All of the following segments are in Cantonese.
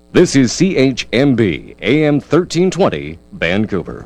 This is CHMB AM 1320 Vancouver.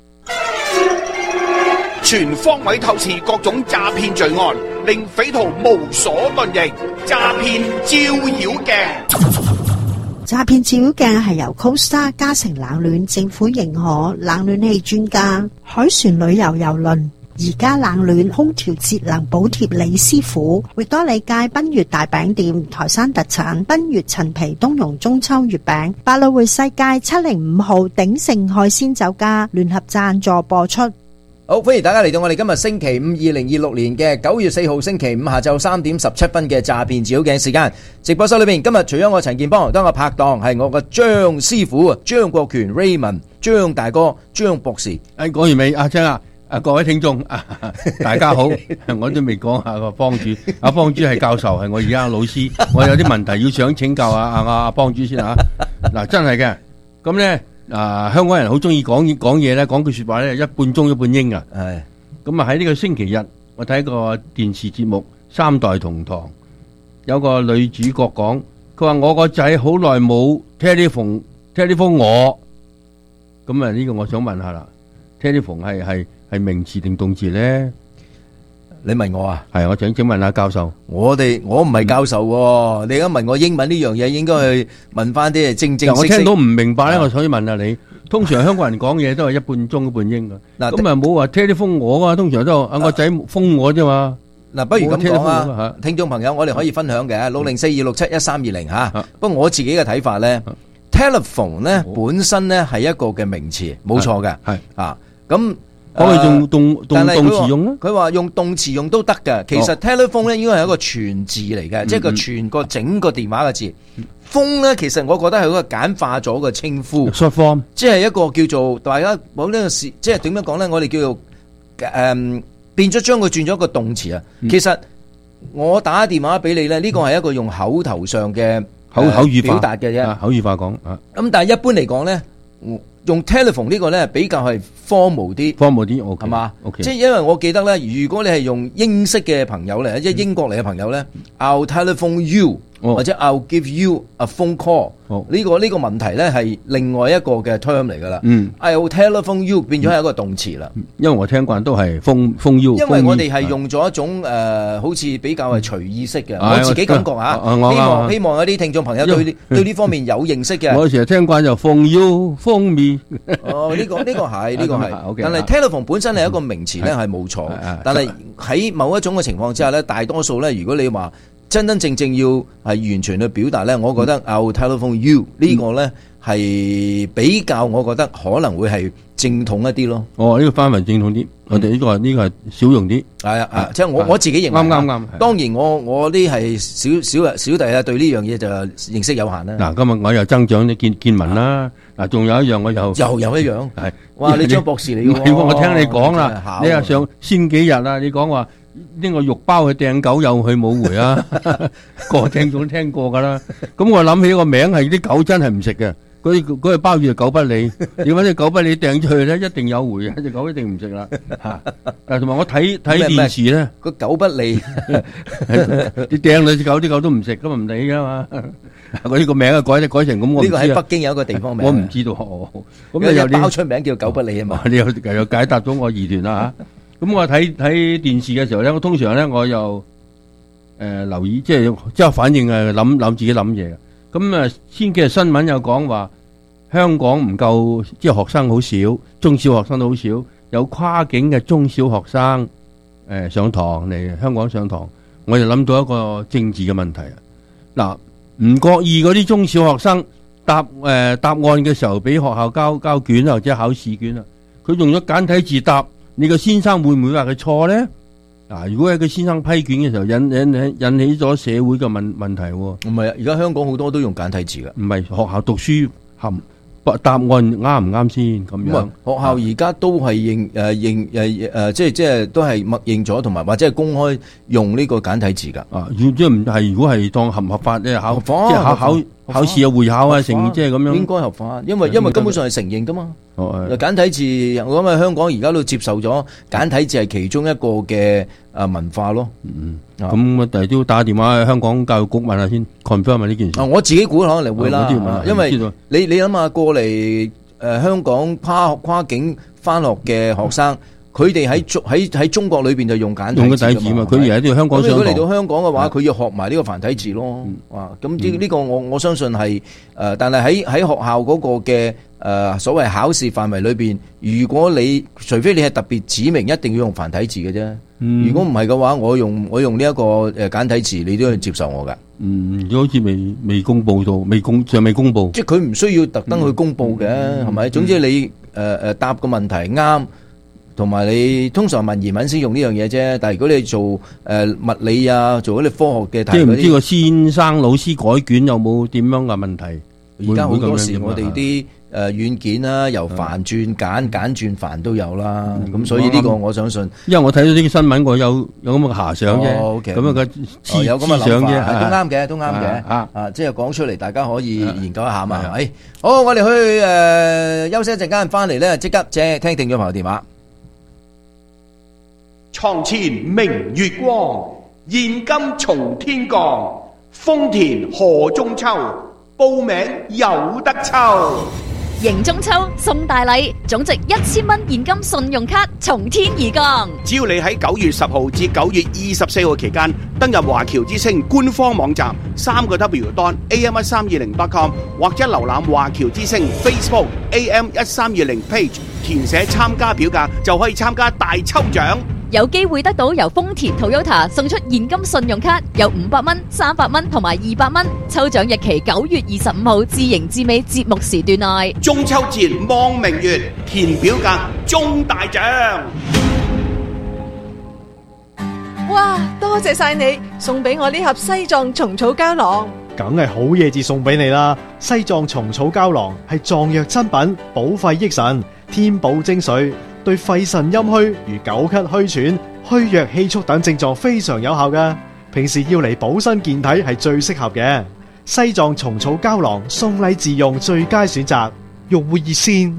全方位透視各種詐騙罪案，令匪徒無所遁形。詐騙照妖鏡， 詐騙照妖鏡係由 Costa 嘉誠冷暖政府認可冷暖氣專家海船旅遊郵輪而家冷暖空調節能補貼李師傅，域多利街賓悅大餅店台山特產賓悅陳皮冬蓉中秋月餅，百老匯世界705號鼎盛海鮮酒家聯合贊助播出。 好，歡迎大家嚟到我哋今日星期五2026年嘅9月4號星期五下晝3點17分嘅詐騙照妖鏡時間。直播室裏邊今日除咗我陳健邦，當我拍檔係我個張師傅張國權 Raymond 張大哥張博士。 講完未？阿張啊，各位聽眾，大家好，我都未講下個幫主，阿幫主係教授，係我而家老師，我有啲問題要想請教阿幫主先吓。嗱，真係嘅，咁咧。香港人好中意講嘢咧，講句說話咧，一半中一半英啊。係咁啊！喺呢個星期日，我睇個電視節目《三代同堂》，有個女主角講，佢話我個仔好耐冇 telephone 我。咁啊，呢個我想問下啦 ，telephone 係名詞定動詞咧？ 你問我啊？係， 我請問下教授。 我唔係教授喎，你而家問我英文呢樣嘢，應該去問翻啲正式。 我聽到唔明白咧，我所以問下你。通常香港人講嘢都係一半中一半英噶。嗱，咁啊冇話 telephone 我噶，通常都我仔封我啫嘛。 嗱，不如咁講啊，聽眾朋友，我哋可以分享嘅60426711320吓。不過我自己嘅睇法咧，telephone 咧本身咧係一個嘅名詞，冇錯嘅。係啊，咁。可以用動詞用咧？佢話用動詞用都得嘅。其實 telephone 咧應該係一個全字嚟嘅，即係個全個整個電話嘅字。phone 咧其實我覺得係一個簡化咗嘅稱呼 ，short form， 即係一個叫做大家冇呢個事，即係點樣講咧？我哋叫做變咗將佢轉咗一個動詞啊。其實我打電話俾你咧，呢個係一個用口頭上嘅口語表達嘅啫， 口語化講啊。 咁但係一般嚟講咧，用 telephone 呢個咧比較係 formal 啲，係嘛？即係因為我記得咧，如果你係用英式嘅朋友咧，即係英國嚟嘅朋友咧，I'll telephone you，或者 I'll give you a phone call，呢個問題咧係另外一個嘅 term 嚟噶啦。I'll telephone you 變咗係一個動詞啦。 因為我聽慣都係 phone you， 因為我哋係用咗一種好似比較係隨意式嘅。我自己感覺嚇，希望有啲聽眾朋友對呢方面有認識嘅。 我成日聽慣就 phone you、phone me。 呢個係，但係 telephone 本身係一個名詞咧，係冇錯。但係喺某一種嘅情況之下咧，大多數咧，如果你話真真正正要係完全去表達咧，我覺得 I'll telephone you 呢個咧係比較，我覺得可能會係正統一啲咯。 呢個範圍正統啲，我哋呢個係少用啲。 係啊，即係我自己認為啱。當然我啲係小弟啊，對呢樣嘢就認識有限啦。 嗱，今日我又增長啲見聞啦。嗱，仲有一樣我又一樣係。 哇， 你張博士嚟嘅喎。 我聽你講啦，你又上先幾日啦，你講話呢個肉包去掟狗又去冇回啊，個聽眾都聽過噶啦。咁我諗起個名係啲狗真係唔食嘅，嗰隻包住狗不理，你搵隻狗不理掟出去咧，一定有回嘅，隻狗一定唔食啦。嗱，同埋我睇電視咧， 個狗不理， 你掟兩隻狗，啲狗都唔食，咁唔理噶嘛。我呢個名啊改成咁， 呢個喺北京有一個地方名， 我唔知道。 咁你有包出名叫狗不理啊嘛？ 你又解答咗我疑團啦吓。咁我睇電視嘅時候咧，我通常咧我又留意，即係反應諗自己諗嘢。咁先幾日新聞又講話香港唔夠，即係學生好少，中小學生都好少，有跨境嘅中小學生上堂嚟香港上堂，我就諗到一個政治嘅問題啊。嗱，唔覺意嗰啲中小學生答案嘅時候，俾學校交卷啊，或者考試卷啊，佢用咗簡體字答，你個先生會唔會話佢錯咧？嗱，如果係佢先生批卷嘅時候引起咗社會嘅問題喎。 唔係啊，而家香港好多都用簡體字㗎。 唔係學校讀書答案啱唔啱先咁樣？ 學校而家都係認即係都係默認咗，同埋或者係公開用呢個簡體字㗎。 即係唔係？如果係當合唔合法咧？考試啊、會考啊，成即係咁樣。 應該合法，因為根本上係承認㗎嘛。 簡體字，我諗香港而家都接受咗簡體字係其中一個嘅文化咯。 咁我哋都打電話去香港教育局問下先 confirm 下呢件事。 我自己估可能會啦，因為你諗下過嚟香港跨境翻學嘅學生。佢哋喺中國裏邊就用簡體字嘛， 佢而家都要香港上堂。 如果嚟到香港嘅話，佢要學埋呢個繁體字咯。咁呢個我相信係但係喺學校嗰個嘅所謂考試範圍裏邊，如果除非你係特別指明一定要用繁體字嘅啫。如果唔係嘅話，我用呢一個簡體字，你都要接受我㗎。 如果好似未公佈到，尚未公佈， 即係佢唔需要特登去公佈嘅，係咪？總之你答個問題啱。同埋你通常文言文先用呢樣嘢啫，但係如果你做物理啊，做嗰啲科學嘅題， 即係唔知個先生老師改卷有冇點樣嘅問題？ 而家好多時我哋啲軟件啦，由繁轉簡，簡轉繁都有啦。咁所以呢個我相信， 因為我睇到呢啲新聞，我有咁嘅遐想啫，咁樣嘅有咁嘅思想啫，都啱嘅，即係講出嚟，大家可以研究一下嘛。係好，我哋去休息一陣間，翻嚟咧即刻聽聽眾朋友電話。 床前明月光，現金從天降。豐田賀中秋，報名有得抽。 迎中秋送大禮，總值1000蚊現金信用卡從天而降。 只要你喺9月10號至9月24號期間登入華僑之星官方網站3w.am1320.com 或者瀏覽華僑之星 Facebook AM1320 page， 填寫參加表格就可以參加大抽獎。 有機會得到由豐田 Toyota 送出現金信用卡，有500蚊、300蚊同埋200蚊。抽獎日期9月25號至迎至尾節目時段內。 中秋節望明月，填表格中大獎。 哇！多謝晒你送俾我呢盒西藏蟲草膠囊， 梗係好嘢至送俾你啦！西藏蟲草膠囊係壯藥珍品，補肺益腎，天寶精髓。對肺腎陰虛如久咳虛喘、虛弱氣促等症狀非常有效㗎。平時要嚟補身健體係最適合嘅。西藏蟲草膠囊送禮自用最佳選擇。用戶熱線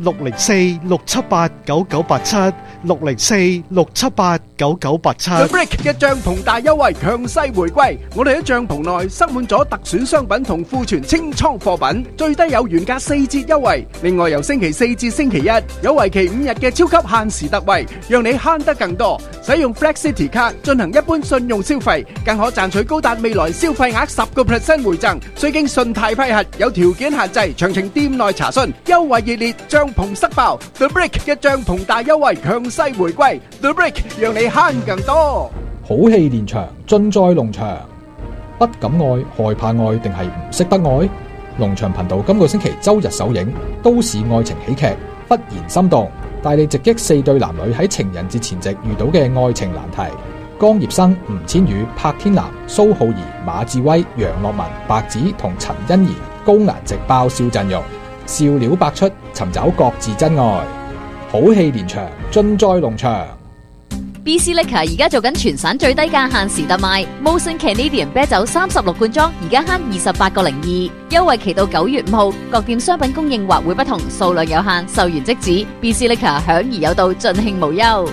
604-678-9987，604-678-9987。 The Brick 嘅帳篷大優惠強勢回歸，我哋喺帳篷內塞滿咗特選商品同庫存清倉貨品，最低有原價4折優惠。另外由星期4至星期1有為期5日嘅超級限時特惠，讓你慳得更多。使用 Flex City 卡進行一般信用消費，更可賺取高達未來消費額10% 回贈，須經信貸批核，有條件限制，詳情店內查詢。優惠熱烈，帳篷塞爆 ！The Brick 嘅帳篷大優惠強勢回歸 ，The Brick 讓你慳更多。 好戲連場，盡在農場。不敢愛，害怕愛，定係唔識得愛？農場頻道今個星期周日首映都市愛情喜劇《忽然心動》，帶你直擊4對男女喺情人節前夕遇到嘅愛情難題。江業生、吳千語、柏天南、蘇浩儀、馬志威、楊樂文、白子同陳欣怡高顏值爆笑陣容。笑料百出，尋找各自真愛，好戲連場，盡在農場。 BC Liquor 而家做緊全省最低價限時特賣 ，Molson Canadian 啤酒36罐裝，而家慳28.02，優惠期到9月5號。各店商品供應或會不同，數量有限，售完即止。BC Liquor 享而有道，盡興無憂。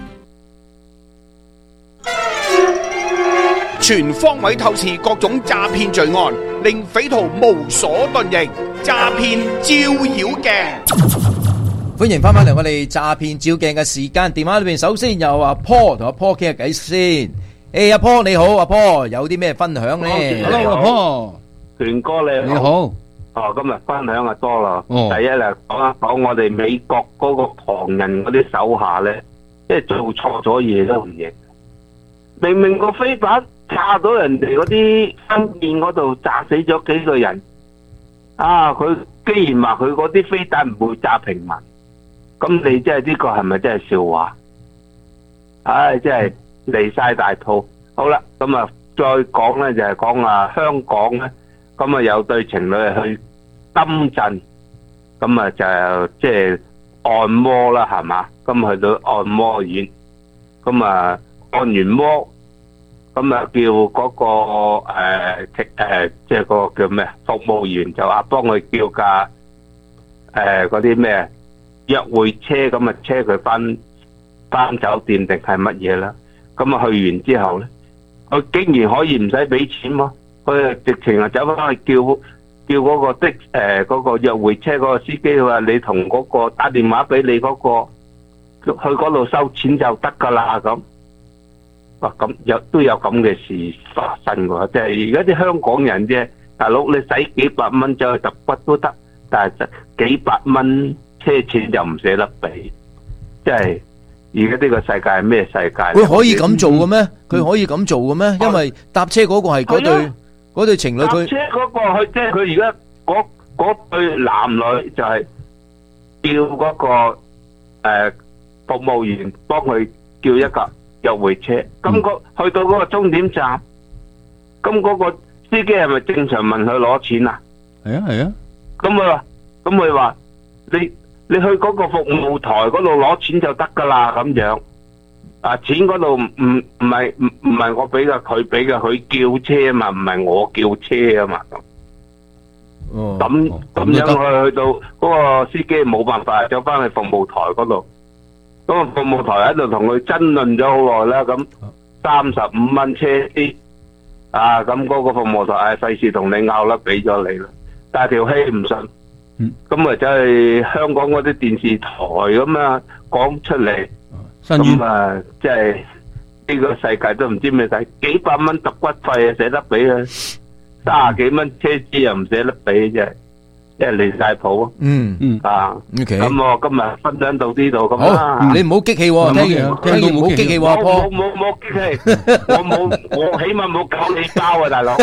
全方位透視各種詐騙罪案，令匪徒無所遁形。詐騙照妖鏡， 歡迎翻嚟我哋詐騙照鏡嘅時間。電話裏邊首先有阿 Paul 同阿 Paul 傾下偈先。阿 Paul 你好，阿 Paul 有啲咩分享咧 ？Hello， 阿 Paul， 權哥你好。 今日分享就多啦。第一咧講一講我哋美國嗰個唐人嗰啲手下咧，即係做錯咗嘢都唔認，明明個飛彈炸到人哋嗰啲新店嗰度，炸死咗幾個人。佢既然話佢嗰啲飛彈唔會炸平民，咁你即係呢個係咪真係笑話？真係離晒大肚。好啦，咁啊再講咧就係講香港咧，咁啊有對情侶去深圳，咁啊就即係按摩啦，係嘛？咁去到按摩院，咁啊按完摩。咁啊，叫嗰個即係個叫咩服務員就幫佢叫架嗰啲咩約會車咁啊，車佢翻酒店定係乜嘢啦？咁啊去完之後咧，佢竟然可以唔使俾錢喎，佢直情啊走翻去叫嗰個嗰個約會車嗰個司機話：你同嗰個打電話俾你嗰個去嗰度收錢就得㗎啦咁。哇！咁都有咁嘅事發生喎，即係而家啲香港人啫，大佬你使幾百蚊走去揼骨都得，但係幾百蚊車錢就唔捨得俾，即係而家呢個世界係咩世界？ 佢可以咁做嘅咩？佢可以咁做嘅咩？因為搭車嗰個係嗰對情侶，佢搭車嗰個佢即係佢而家嗰對男女就係叫嗰個服務員幫佢叫一架約會車，咁去到嗰個終點站，咁嗰個司機係咪正常問佢攞錢啊？ 係啊。 咁佢話你去嗰個服務台嗰度攞錢就得噶啦咁樣。啊，錢嗰度唔係我俾噶，佢俾噶，佢叫車啊嘛，唔係我叫車啊嘛。咁樣去到嗰個司機冇辦法，走翻去服務台嗰度。咁啊，服務台喺度同佢爭論咗好耐啦。咁35蚊車資，啊，咁嗰個服務台費事同你拗啦，俾咗你啦。但係條氣唔順，咁咪就係香港嗰啲電視台咁啊講出嚟，咁啊即係呢個世界都唔知咩使，幾百蚊揼骨費啊捨得俾啊，30幾蚊車資又唔捨得俾啫。即係離晒譜啊！咁我今日分享到呢度咁啦。 你唔好激氣喎，聽完唔好激氣喎， 冇激氣，我起碼冇搞你包啊，大佬。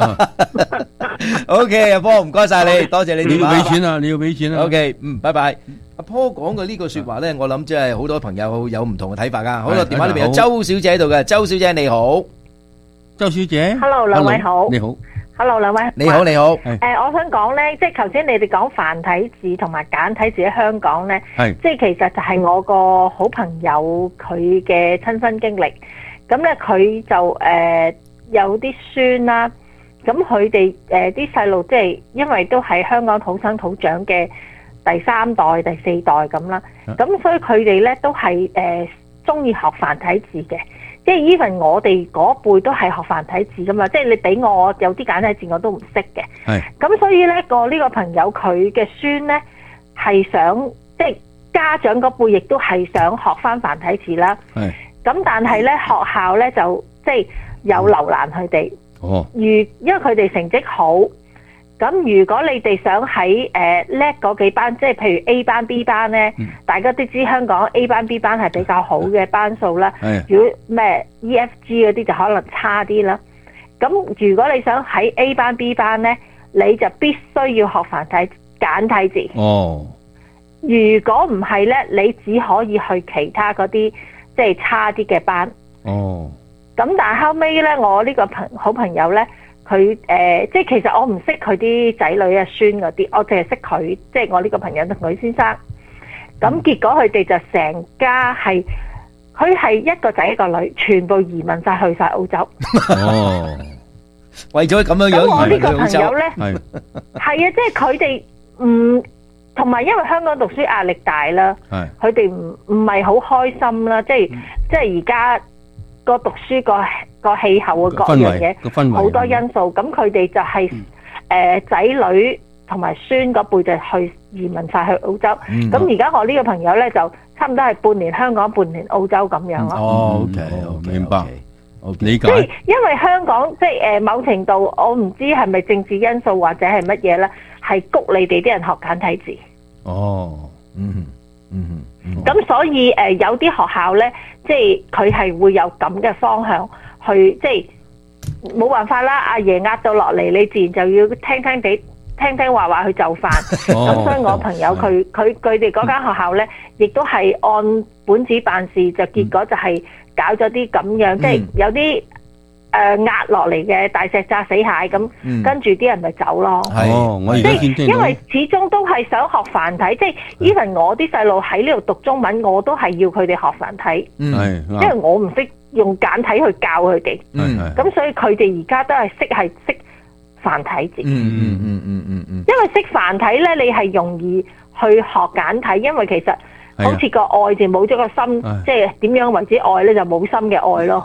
OK， 阿波唔該晒你，多謝你。 你要俾錢啊！你要俾錢啊 ！OK， 拜拜。阿波講嘅呢句說話咧，我諗即係好多朋友有唔同嘅睇法噶。好啦，電話裏邊有周小姐喺度嘅，周小姐你好， 周小姐 ，Hello， 兩位好， 你好。 Hello， 兩位你好，你好。 我想講咧，即係頭先你哋講繁體字同埋簡體字喺香港咧，即係其實就係我個好朋友佢嘅親身經歷。咁咧佢就有啲孫啦，咁佢哋啲細路即係因為都係香港土生土長嘅第3代、第4代咁啦，咁所以佢哋咧都係中意學繁體字嘅。即係 even 我哋嗰輩都係學繁體字噶嘛，即係你俾我有啲簡體字我都唔識嘅。咁所以咧呢個朋友佢嘅孫咧係想即係家長嗰輩亦都係想學翻繁體字啦。咁但係咧學校咧就即係有留難佢哋。因為佢哋成績好。咁如果你哋想喺叻嗰幾班，即係譬如 A 班 B 班咧，大家都知香港 A 班 B 班係比較好嘅班數啦。如果咩 EFG 嗰啲就可能差啲啦。咁如果你想喺 A 班 B 班咧，你就必須要學繁體簡體字。如果唔係咧，你只可以去其他嗰啲即係差啲嘅班。咁但係後尾咧，我呢個好朋友咧。佢即係其實我唔識佢啲仔女啊孫嗰啲，我淨係識佢，即係我呢個朋友同佢先生。咁結果佢哋就成家係，佢係一個仔一個女，全部移民晒去晒澳洲。 為咗咁樣樣， 我呢個朋友咧，係啊，即係佢哋唔同埋，因為香港讀書壓力大啦，佢哋唔係好開心啦，即係而家個讀書個氣候啊，各樣嘢好多因素，咁佢哋就係仔女同埋孫嗰輩就去移民晒去澳洲。咁而家我呢個朋友咧就差唔多係半年香港，半年澳洲咁樣咯。 OK， 明白，理解。 即係因為香港即係某程度，我唔知係咪政治因素或者係乜嘢咧，係谷你哋啲人學簡體字。咁所以有啲學校咧，即係佢係會有咁嘅方向去，即係冇辦法啦。阿爺壓到落嚟，你自然就要聽話去就範。咁所以我朋友佢哋嗰間學校咧，亦都係按本子辦事，就結果就係搞咗啲咁樣，即係有啲壓落嚟嘅大石砸死蟹咁，跟住啲人咪走咯。 我而家先聽到， 因為始終都係想學繁體，即係even我啲細路喺呢度讀中文，我都係要佢哋學繁體。因為我唔識用簡體去教佢哋。咁所以佢哋而家都係識繁體字。因為識繁體咧，你係容易去學簡體，因為其實好似個愛字冇咗個心，即係點樣為之愛咧，就冇心嘅愛咯。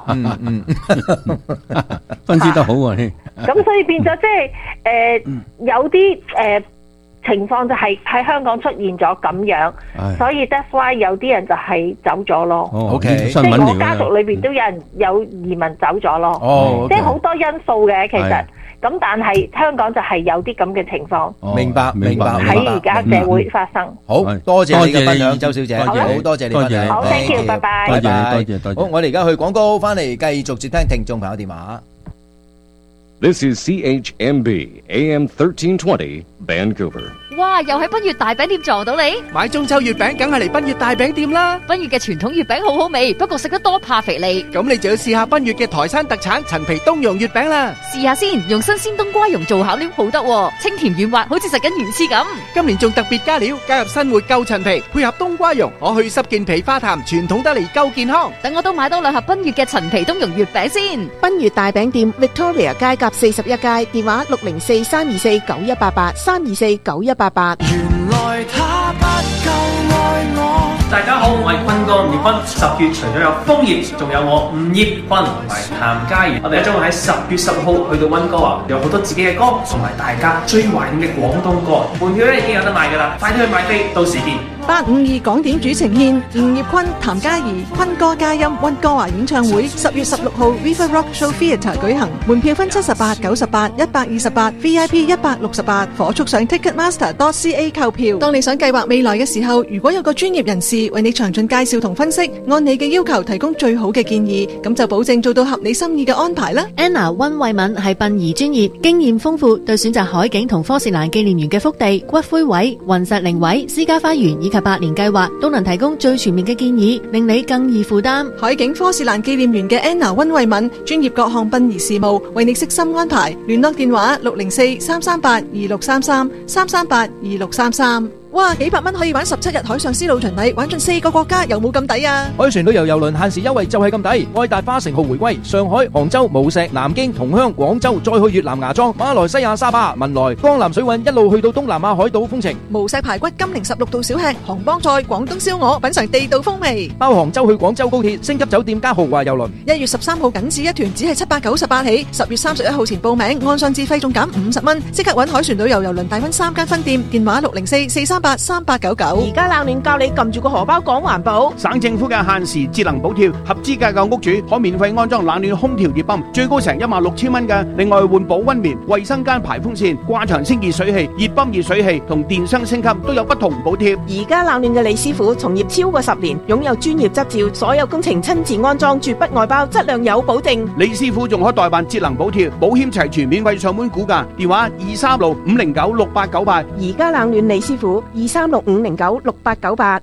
分析得好喎， 咁所以變咗即係有啲情況就係喺香港出現咗咁樣，所以 that's why 有啲人就係走咗咯。 OK， 即係我家族裏邊都有人有移民走咗咯。即係好多因素嘅其實。咁但係香港就係有啲咁嘅情況。 明白喺而家社會發生。 好多謝你嘅分享，周小姐，好多謝你分享。 好 ，thank you，拜拜。 多謝。 好，我哋而家去廣告，翻嚟繼續接聽聽眾朋友電話。 This is CHMB AM 1320 Vancouver。 哇！又喺賓悅大餅店撞到你， 買中秋月餅梗係嚟賓悅大餅店啦。 賓悅嘅傳統月餅好好味，不過食得多怕肥膩。 咁你就要試下賓悅嘅台山特產陳皮冬蓉月餅啦。 試下先，用新鮮冬瓜蓉做餡料好得，清甜軟滑，好似食緊魚翅咁。 今年仲特別加料，加入新活夠陳皮，配合冬瓜蓉，可去濕健脾化痰，傳統得嚟夠健康。 等我都買多2盒賓悅嘅陳皮冬蓉月餅先。 賓悅大餅店 Victoria 街甲41街，電話604-324-9188 324-9188。 原來他不夠愛我。大家好，我係坤哥吳業坤。10月除咗有楓葉，仲有我吳業坤同埋譚嘉儀。我哋將會喺10月10號去到溫哥華，有好多自己嘅歌，同埋大家最懷念嘅廣東歌。門票咧已經有得賣㗎啦，快啲去買飛，到時見。 852港點主呈獻吳業坤、譚嘉儀、坤哥嘉音溫哥華演唱會，10月16號 River Rock Show Theatre 舉行，門票分78、98、128 VIP 168，火速上 Ticketmaster.ca 購票。當你想計劃未來嘅時候，如果有個專業人士為你詳盡介紹同分析，按你嘅要求提供最好嘅建議，咁就保證做到合你心意嘅安排啦。 Anna 溫慧敏係殯儀專業，經驗豐富，對選擇海景同科士蘭紀念園嘅福地、骨灰位、雲石靈位、私家花園以及百年計劃都能提供最全面嘅建議，令你更易負擔。 海景科士蘭紀念園嘅 Anna 溫慧敏專業各項殯儀事務，為你悉心安排。聯絡電話604-338-2633 338-2633。哇！幾百蚊可以玩17日海上絲路巡禮，玩盡4個國家，有冇咁抵啊？ 海船旅遊郵輪限時優惠就係咁抵，愛大巴乘號回歸，上海、杭州、無錫、南京、同鄉、廣州，再去越南芽莊、馬來西亞沙巴、文萊、江南水韻，一路去到東南亞海島風情。 無錫排骨、金陵16道小吃、杭幫菜、廣東燒鵝，品嘗地道風味。 包杭州去廣州高鐵、星級酒店加豪華郵輪。 1月13號僅止一團，只係798起。10月31號前報名，按上自費仲減50蚊。即刻揾海船旅遊郵輪大分3間分店，電話604-438-3899。 而家冷暖教你撳住個荷包講環保。 省政府嘅限時節能補貼，合資格嘅屋主可免費安裝冷暖空調熱泵，最高成16000蚊嘅。另外換保溫棉、衛生間排風扇、掛牆清熱水器、熱泵熱水器同電箱升級都有不同補貼。 而家冷暖嘅李師傅從業超過10年，擁有專業執照，所有工程親自安裝，絕不外包，質量有保證。 李師傅仲可代辦節能補貼，保險齊全，免費上門估價，電話236-509-6898。 而家冷暖李師傅236-509-6898。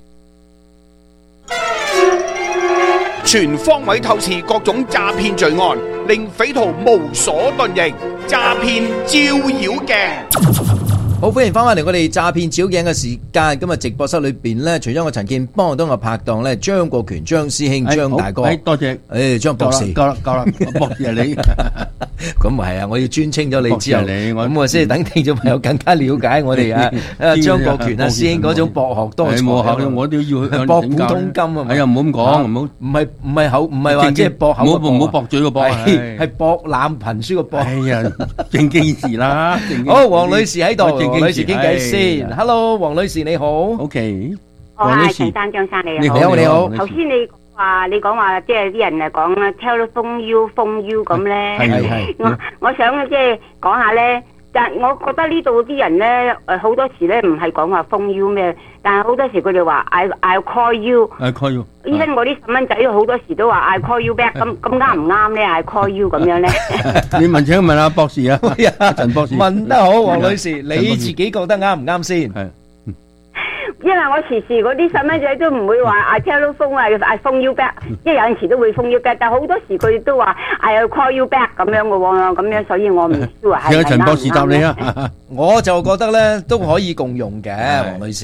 全方位透視各種詐騙罪案，令匪徒無所遁形。詐騙照妖鏡。 好，歡迎翻返嚟我哋詐騙照鏡嘅時間。今日直播室裏邊咧，除咗我陳健幫我當個拍檔咧，張國權張師兄張大哥， 多謝。 張博士， 夠啦，博士係你。 咁係啊，我要尊稱咗你之後，咁我先等聽眾朋友更加了解我哋啊張國權啊師兄嗰種博學多才。 我都要博古通今啊！ 哎呀，唔好咁講，唔係話即係博口， 唔好駁嘴個博， 係博覽貧書個博。 哎呀，正經事啦。 好，黃女士喺度。黃女士傾偈先 ，Hello， 黃女士你好 ，OK， 黃女士，陳生張生你好， 你好。 頭先你講話，即係啲人誒講啦 telephone you 咁咧，我想即係講下咧，但我覺得呢度啲人咧好多時咧唔係講話 phone you 咩，但係好多時佢哋話 I'll call you，I call you， 依家我啲細蚊仔好多時都話 I'll call you back，咁啱唔啱咧？I'll call you 咁樣咧？ 你請問阿博士啊，陳博士問得好，黃女士，你自己覺得啱唔啱先？係。 因為我時時嗰啲細蚊仔都唔會話 I telephone 啊 I phone you back， 即係有陣時都會 phone you back， 但係好多時佢哋都話 I'll call you back 咁樣嘅喎，咁樣所以我唔知話係咪啱。 陳博士答你啊， 我就覺得咧都可以共用嘅，黃女士。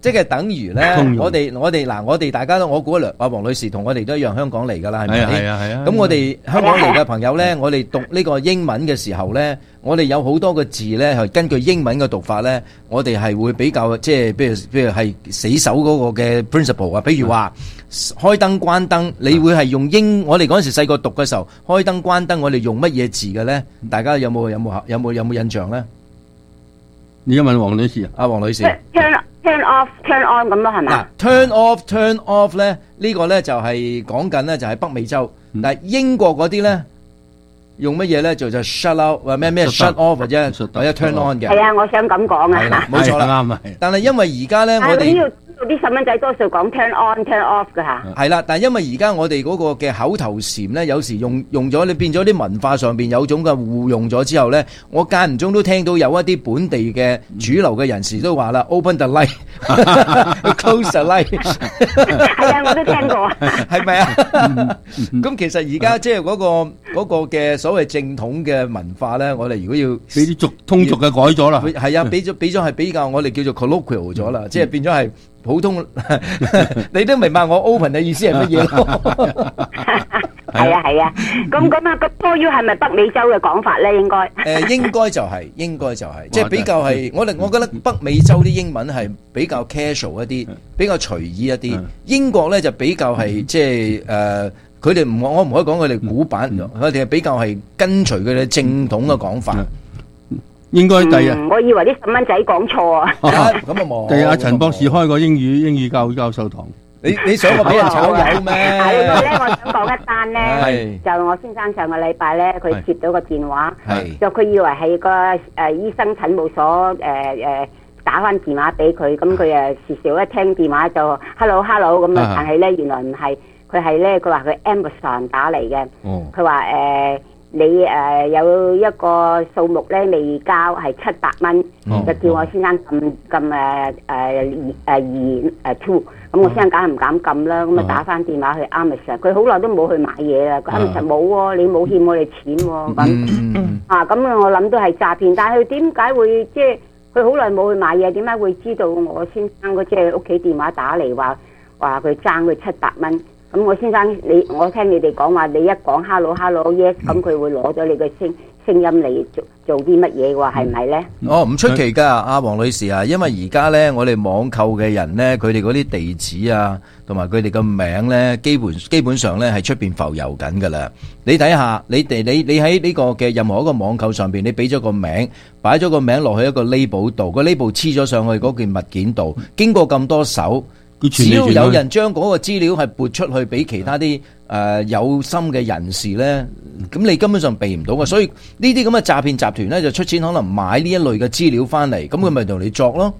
即係等於咧，我哋大家都，我估阿黃女士同我哋都一樣香港嚟㗎啦，係咪？係啊。咁我哋香港嚟嘅朋友咧，我哋讀呢個英文嘅時候咧，我哋有好多個字咧係根據英文嘅讀法咧，我哋係會比較即係，譬如係死守嗰個嘅 principle 啊，比如話開燈關燈，你會係用我哋嗰陣時細個讀嘅時候，開燈關燈，我哋用乜嘢字嘅咧？大家有冇印象咧？ 你而家問黃女士啊， 黃女士。 Turn off, turn on 咁咯，係咪 ？Turn off 咧，呢個咧就係講緊咧就係北美洲，但係英國嗰啲咧用乜嘢咧？就 shut out 或咩 shut off 或者 turn on 嘅。 係啊，我想咁講啊。係啦， 冇錯啦，啱啊。但係因為而家咧，我哋啲細蚊仔多數講 turn on turn off 㗎嚇。 係啦，但係因為而家我哋嗰個嘅口頭禪咧，有時用咗你變咗啲文化上邊有種嘅互用咗之後咧，我間唔中都聽到有一啲本地嘅主流嘅人士都話啦 ，open the light，close the light。 係啊，我都聽過啊。 係咪啊？咁其實而家即係嗰個嘅所謂正統嘅文化咧，我哋如果要俾啲通俗嘅改咗啦， 係啊，俾咗係比較我哋叫做 colloquial 咗啦，即係變咗係。普通，你都明白我 open 嘅意思係乜嘢咯？ 係啊，咁啊，個 for you 係咪北美洲嘅講法咧？應該應該就係，即係比較係我覺得北美洲啲英文係比較 casual 一啲，比較隨意一啲。英國咧就比較係即係佢哋我唔可以講佢哋古板，佢哋係比較係跟隨佢哋正統嘅講法。 應該第日， 我以為啲細蚊仔講錯啊！ 咁啊冇。 第日阿陳博士開個英語教授堂， 你想我俾人炒魷咩？ 係因為咧，我想講一單咧，就我先生上個禮拜咧，佢接到個電話，就佢以為係個醫生診務所打翻電話俾佢，咁佢時少一聽電話就 hello 咁啊，但係咧原來唔係，佢係咧佢話佢 Amazon 打嚟嘅，佢話你有一個數目咧未交係700蚊，就叫我先生撳2 2 咁我先生梗係唔敢撳啦，咁啊打翻電話去 Amazon， 佢好耐都冇去買嘢啦，Amazon 冇喎，你冇欠我哋錢喎，咁我諗都係詐騙，但係佢點解會即係佢好耐冇去買嘢，點解會知道我先生嗰即係屋企電話打嚟話佢爭佢700蚊？咁我先生，我聽你哋講話，你一講 hello yes， 咁佢會攞咗你嘅聲音嚟做啲乜嘢喎？係咪咧？ 唔出奇噶，阿黃女士啊，因為而家咧，我哋網購嘅人咧，佢哋嗰啲地址啊，同埋佢哋嘅名咧，基本上咧係出邊浮游緊噶啦。你睇下，你喺呢個嘅任何一個網購上邊，你俾咗個名，擺咗個名落去一個 label 度，個 label 黐咗上去嗰件物件度，經過咁多手。只要有人將嗰個資料係撥出去俾其他啲有心嘅人士咧，咁你根本上避唔到嘅。所以呢啲咁嘅詐騙集團咧，就出錢可能買呢一類嘅資料翻嚟，咁佢咪同你作咯。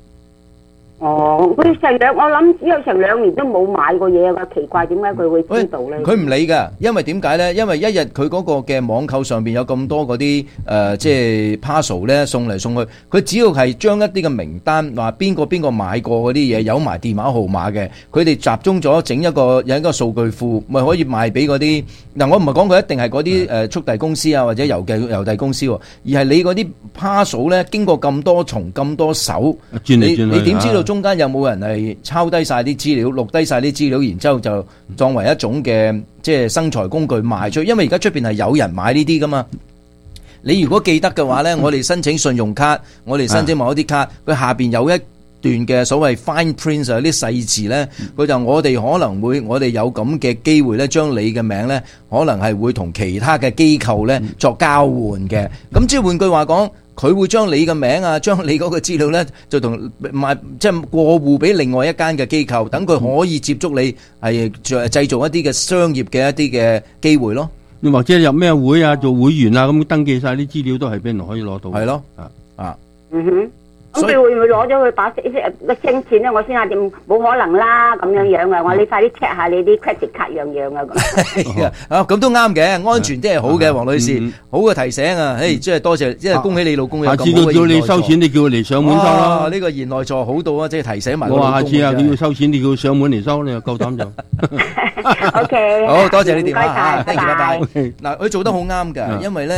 佢我諗只有成2年都冇買過嘢啊！奇怪點解佢會知道咧？ 佢唔理㗎，因為點解咧？因為一日佢嗰個嘅網購上邊有咁多嗰啲即係 parcel 咧送嚟送去，佢只要係將一啲嘅名單話邊個買過嗰啲嘢，有埋電話號碼嘅，佢哋集中咗整一個數據庫，咪可以賣俾嗰啲嗱。我唔係講佢一定係嗰啲速遞公司啊，或者郵遞公司，而係你嗰啲 parcel 咧經過咁多重咁多手，你點知道？中間有冇人係抄低晒啲資料，錄低晒啲資料，然之後就作為一種嘅即係生財工具賣出去。因為而家出邊係有人買呢啲噶嘛。你如果記得嘅話呢，我哋申請信用卡，我哋申請某一啲卡，佢下邊有一段嘅所謂 fine print 啊，啲細字呢，佢就我哋可能會，我哋有咁嘅機會呢，將你嘅名呢，可能係會同其他嘅機構呢作交換嘅。咁即係換句話講。佢會將你嘅名啊，將你嗰個資料咧，就同賣即係過戶俾另外一間嘅機構，等佢可以接觸你，係製造一啲嘅商業嘅一啲嘅機會咯。 你或者入咩會啊，做會員啊，咁登記晒啲資料都係俾人可以攞到。 係咯， 咁佢會唔會攞咗佢把升錢咧？我先點冇可能啦，咁樣啊！我你快啲 check 下你啲 credit 卡樣啊！ 咁都啱嘅，安全啲係好嘅，黃女士，好嘅提醒啊！即係多謝，即係恭喜你老公有咁好嘅。下次叫你收錢，你叫佢嚟上門收啦。 呢個賢內助好到啊！即係提醒埋。 我話下次啊，佢要收錢，你叫佢上門嚟收，你又夠膽就。 OK， 好多謝你電話， 拜拜。 嗱，佢做得好啱㗎，因為咧。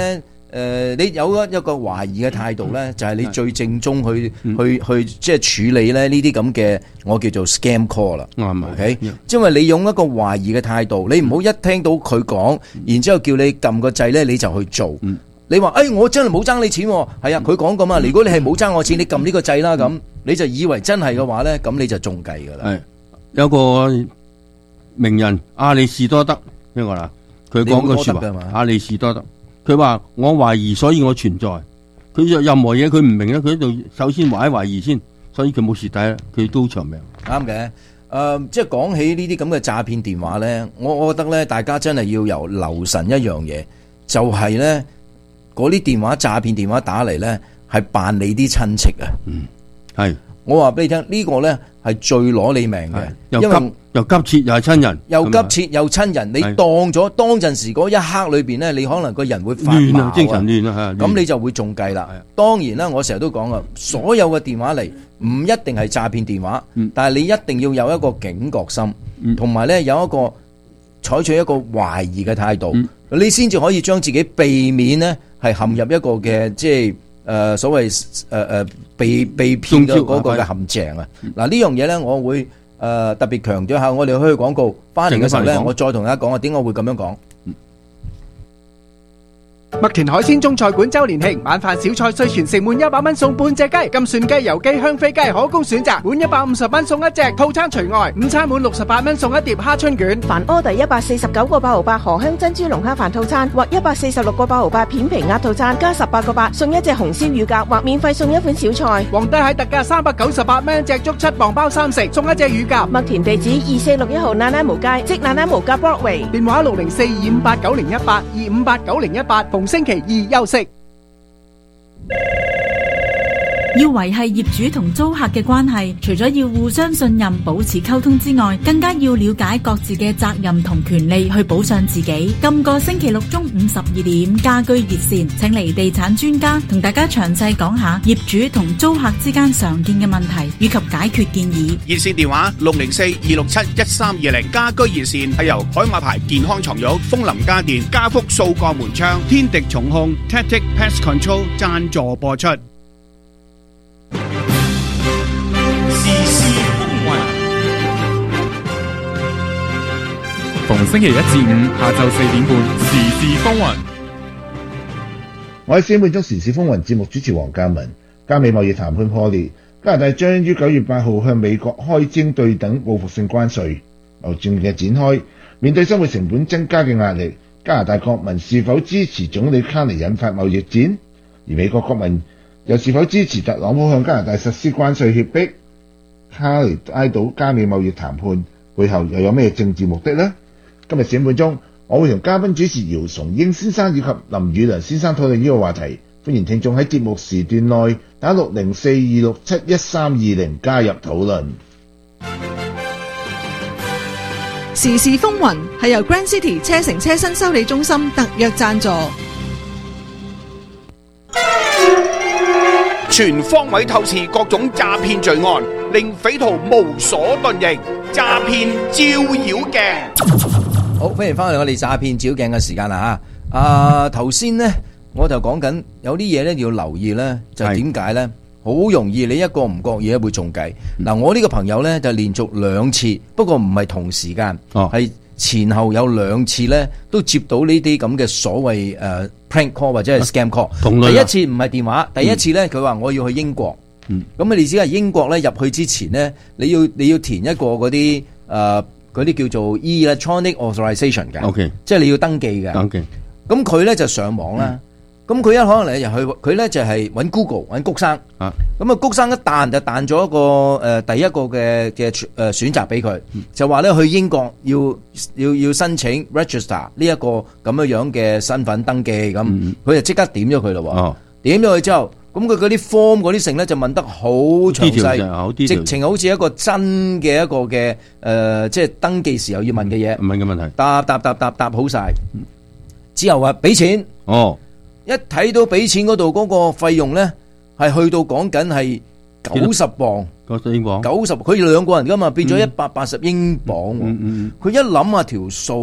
你有一個懷疑嘅態度咧，就係你最正宗去即係處理咧呢啲咁嘅我叫做 scam call 啦。OK，因為你用一個懷疑嘅態度，你唔好一聽到佢講，然之後叫你撳個掣咧，你就去做。你話我真係冇爭你錢，係啊，佢講咁啊。如果你係冇爭我錢，你撳呢個掣啦，咁你就以為真係嘅話咧，咁你就中計噶啦。 有個名人阿里士多德呢個啦，佢講個說話，阿里士多德，佢話我懷疑，所以我存在。佢任何嘢佢唔明咧，佢喺度首先懷疑先，所以佢冇蝕底啦，佢都長命。 啱嘅。即係講起呢啲咁嘅詐騙電話咧，我覺得咧，大家真係要留神一樣嘢，就係咧。嗰啲詐騙電話打嚟咧，係扮你啲親戚啊！ 係我話俾你聽，呢個咧係最攞你命嘅， 又急切又係親人， 又急切又親人。你當陣時嗰一刻裏邊咧，你可能個人會發毛， 精神亂啊， 咁你就會中計啦。當然啦，我成日都講啊，所有嘅電話嚟唔一定係詐騙電話，但係你一定要有一個警覺心，同埋咧有一個採取一個懷疑嘅態度，你先至可以將自己避免呢係陷入一個嘅即係所謂被騙嘅嗰個嘅陷阱啊！嗱呢樣嘢咧，我會特別強調下，我哋去廣告翻嚟嘅時候咧，我再同大家講啊，點解會咁樣講？ 麥田海鮮中菜館周年慶，晚飯小菜稅全城滿100蚊送半隻雞，金蒜雞、油雞、香飛雞可供選擇，滿150蚊送一隻，套餐除外。午餐滿68蚊送一碟蝦春卷。 凡order 149個8毫8河香珍珠龍蝦飯套餐或146個8毫8片皮鴨套餐，加18個8送一隻紅燒乳鴿或免費送一款小菜。 皇帝蟹特價398蚊隻竹7磅包3食，送一隻乳鴿。 麥田地址2461號那拉無街，即那拉無街 Broadway。 電話604-258-9018 258-9018，逢星期二休息。 要維繫業主同租客嘅關係，除咗要互相信任、保持溝通之外，更加要了解各自嘅責任同權利，去保障自己。今個星期六中午12點，家居熱線，請嚟地產專家同大家詳細講下業主同租客之間常見嘅問題以及解決建議。 熱線電話604-267-1320，家居熱線係由海馬牌健康床褥、楓林家電、家福數個門窗、天敵重控、Tactic Pest Control 贊助播出。 逢星期1至5下晝4點半，時事風雲。 我係4點鐘時事風雲節目主持黃嘉文。加美貿易談判破裂，加拿大將於9月8號向美國開徵對等報復性關稅。貿易戰嘅展開，面對生活成本增加嘅壓力，加拿大國民是否支持總理卡尼引發貿易戰？而美國國民又是否支持特朗普向加拿大實施關稅脅迫？卡尼拉到加美貿易談判背後又有咩政治目的呢？今日4點鐘，我會同嘉賓主持姚崇英先生以及林宇良先生討論呢個話題。歡迎聽眾喺節目時段內打604-267-1320加入討論。 時事風雲係由 Grand City 車城車身修理中心特約贊助。 全方位透視各種詐騙罪案，令匪徒無所遁形。詐騙照妖鏡。 好，歡迎翻嚟我哋詐騙照妖鏡嘅時間啦吓。頭先呢，我就講緊有啲嘢咧要留意咧，就點解咧？好容易你一個唔覺意會中計。嗱，我呢個朋友咧就連續2次，不過唔係同時間，係前後有2次咧都接到呢啲咁嘅所謂prank call 或者係 scam call。第一次唔係電話，第一次咧佢話我要去英國。咁你知係英國咧入去之前咧，你要填一個嗰啲叫做 electronic authorization 嘅，okay，即係你要登記嘅。咁佢咧就上網啦。咁佢一可能入去，佢咧就係揾 Google 揾谷生。咁啊谷生一彈就彈咗一個第一個嘅選擇俾佢，就話咧去英國要申請 register 呢一個咁樣嘅身份登記。咁佢就即刻點咗佢咯。點咗佢之後，咁佢嗰啲 form 嗰啲成咧就問得好詳細，直情好似一個真嘅一個嘅即係登記時候要問嘅嘢， 問嘅問題， 答好晒。之後話俾錢，一睇到俾錢嗰度嗰個費用咧，係去到講緊係90磅，90英鎊，90，佢哋2個人噶嘛，變咗180英鎊。佢一諗下條數，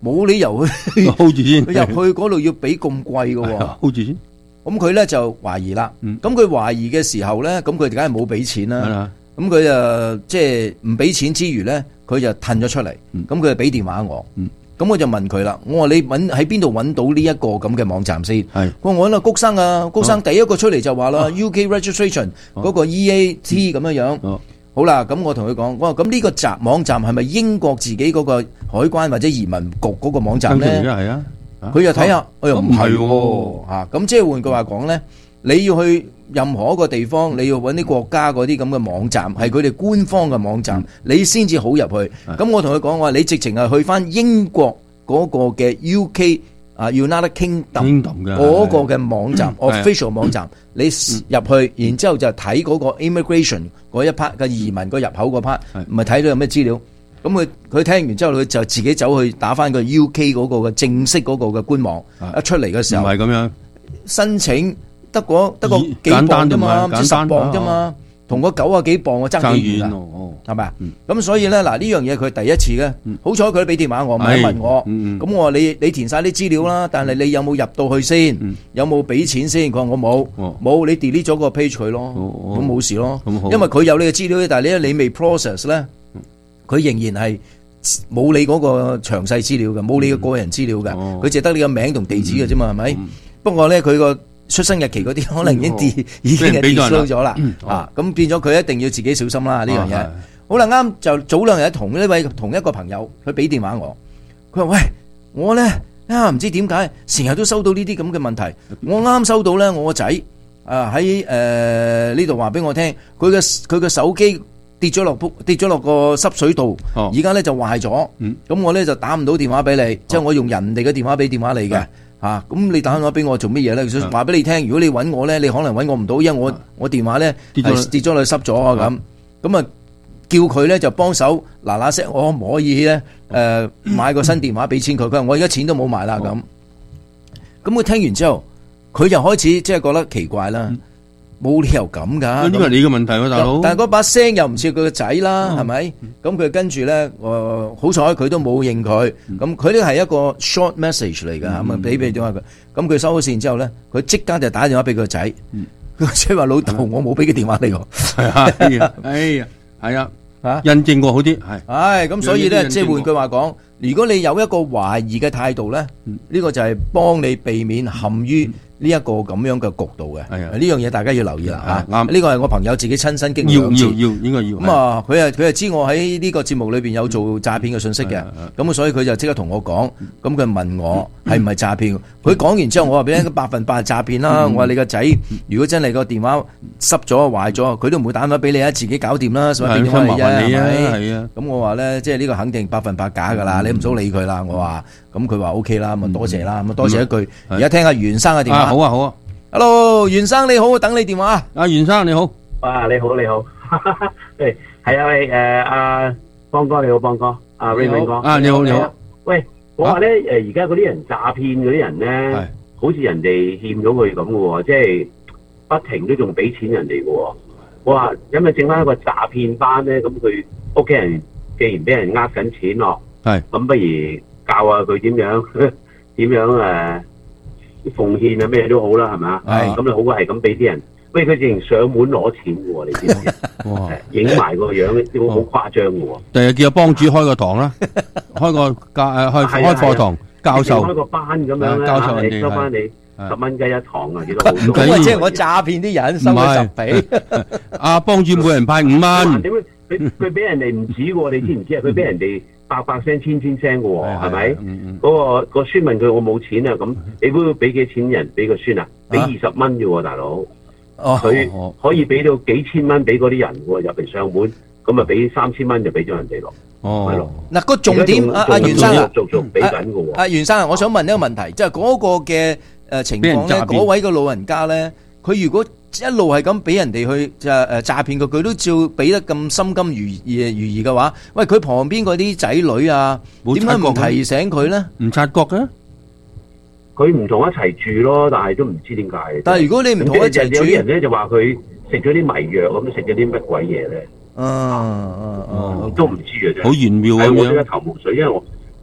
冇理由去 hold 住先， 佢入去嗰度要俾咁貴嘅 ，hold 住先。 咁佢咧就懷疑啦。咁佢懷疑嘅時候咧，咁佢梗係冇俾錢啦。咁佢就即係唔俾錢之餘咧，佢就褪咗出嚟。咁佢就俾電話我。咁我就問佢啦，我話你喺邊度揾到呢一個咁嘅網站先？佢話我揾谷生啊，谷生第一個出嚟就話啦，UK registration 嗰個 EAT 咁樣。好啦，咁我同佢講，我話咁呢個網站係咪英國自己嗰個海關或者移民局嗰個網站咧？ 係啊， 佢又睇下，又唔係喎嚇。咁即係換句話講咧，你要去任何一個地方，你要揾啲國家嗰啲咁嘅網站，係佢哋官方嘅網站，你先至好入去。咁我同佢講，我話你直情係去翻英國嗰個嘅 UK United Kingdom 嗰個嘅網站 official 網站，你入去，然之後就睇嗰個 immigration 嗰一 part 嘅移民個入口嗰 part，唔係睇到有咩資料。咁佢聽完之後，佢就自己走去打翻個 UK 嗰個嘅正式嗰個嘅官網，一出嚟嘅時候， 唔係咁樣申請得個幾磅啫嘛，唔知10磅啫嘛，同個90幾磅我爭幾遠啊，係咪啊？咁所以咧嗱，呢樣嘢佢第一次嘅，好彩佢都俾電話我，問我，咁我話你填晒啲資料啦，但係你有冇入到去先？有冇俾錢先？佢話我冇，你 delete 咗個 page 佢咯，咁冇事咯，因為佢有你嘅資料，但係你未 process 咧。佢仍然係冇你嗰個詳細資料嘅，冇你嘅個人資料嘅，佢淨係得你個名同地址嘅啫嘛，係咪？不過咧，佢個出生日期嗰啲可能已經係 delete 咗啦，咁變咗佢一定要自己小心啦呢樣嘢。好啦，啱就早兩日同一個朋友，佢俾電話我，佢話喂，我咧唔知點解成日都收到呢啲咁嘅問題，我啱收到咧，我個仔喺呢度話俾我聽，佢嘅手機跌咗落個濕水度，而家咧就壞咗。咁我咧就打唔到電話俾你，即係我用人哋嘅電話俾電話你嘅嚇。咁你打電話俾我做乜嘢咧？想話俾你聽，如果你揾我咧，你可能揾我唔到，因為我電話咧跌咗落去濕咗啊咁啊，叫佢咧就幫手嗱聲，我可唔可以咧買個新電話俾錢佢？佢話我而家錢都冇埋啦咁。咁佢聽完之後，佢就開始即係覺得奇怪啦。冇理由咁噶，呢個係你嘅問題喎，大佬。但係嗰把聲又唔似佢個仔啦，係咪？咁佢跟住咧，好彩佢都冇應佢。咁佢呢係一個 short message 嚟㗎，咁啊俾電話佢。咁佢收咗線之後咧，佢即刻就打電話俾佢個仔。佢個仔話：老豆，我冇俾佢電話你喎。係啊，係啊，嚇印證過好啲係。咁所以咧，即係換句話講，如果你有一個懷疑嘅態度咧，呢個就係幫你避免陷於呢一個咁樣嘅局度嘅，呢樣嘢大家要留意啦嚇。呢個係我朋友自己親身經歷，要應該要。咁啊，佢係知我喺呢個節目裏邊有做詐騙嘅信息嘅，咁所以佢就即刻同我講，咁佢問我係唔係詐騙？佢講完之後，我話俾你100%係詐騙啦。我話你個仔如果真係個電話濕咗壞咗，佢都唔會打電話俾你啊，自己搞掂啦，所以俾電話你啫，係啊。咁我話咧，即係呢個肯定100%假㗎啦，你唔好理佢啦。我話，咁佢話 OK 啦，咁啊多謝啦，咁啊多謝一句。而家聽下袁生嘅電話。好啊 ，Hello， 袁生你好，等你電話。袁生你好， 你好，係阿邦哥你好，邦哥，Raymond 哥， 你好。 喂，我話咧而家嗰啲人詐騙嗰啲人咧，好似人哋欠咗佢咁嘅喎，即係不停都仲俾錢人哋嘅喎。我話因為整翻一個詐騙班咧，咁佢屋企人既然俾人呃緊錢咯，咁不如教下佢點樣奉獻啊咩都好啦，係咪？咁你好過係咁俾啲人，喂佢直情上門攞錢嘅喎，你知唔知？影埋個樣都好誇張嘅喎。第日叫阿幫主開個堂啦，開課堂教授，開個班咁樣咧，教授人哋收翻你10蚊雞一堂啊，幾多好？ 唔緊要，即係我詐騙啲人收佢10俾。 阿幫主每人派5蚊。 點解佢俾人哋唔止喎？你知唔知啊？佢俾人哋100聲、1000聲嘅喎，係咪？嗰個孫問佢我冇錢啊，咁你估俾幾錢人俾個孫啊？俾20蚊啫喎，大佬。佢可以俾到幾千蚊俾嗰啲人喎，入嚟上門，咁啊俾3000蚊就俾咗人哋咯。係咯。嗱個重點，阿袁生啊，做俾緊嘅喎。阿袁生啊，我想問一個問題，即係嗰個嘅情況咧，嗰位個老人家咧，佢如果一路係咁俾人哋去詐騙佢都照俾得咁心甘如飴嘅話，喂佢旁邊嗰啲仔女啊，點解唔提醒佢咧？唔察覺嘅，佢唔同一齊住咯，但係都唔知點解。但係如果你唔同一齊住，有啲人咧就話佢食咗啲迷藥咁，食咗啲乜鬼嘢咧？都唔知嘅啫。好玄妙咁樣，我一頭霧水，因為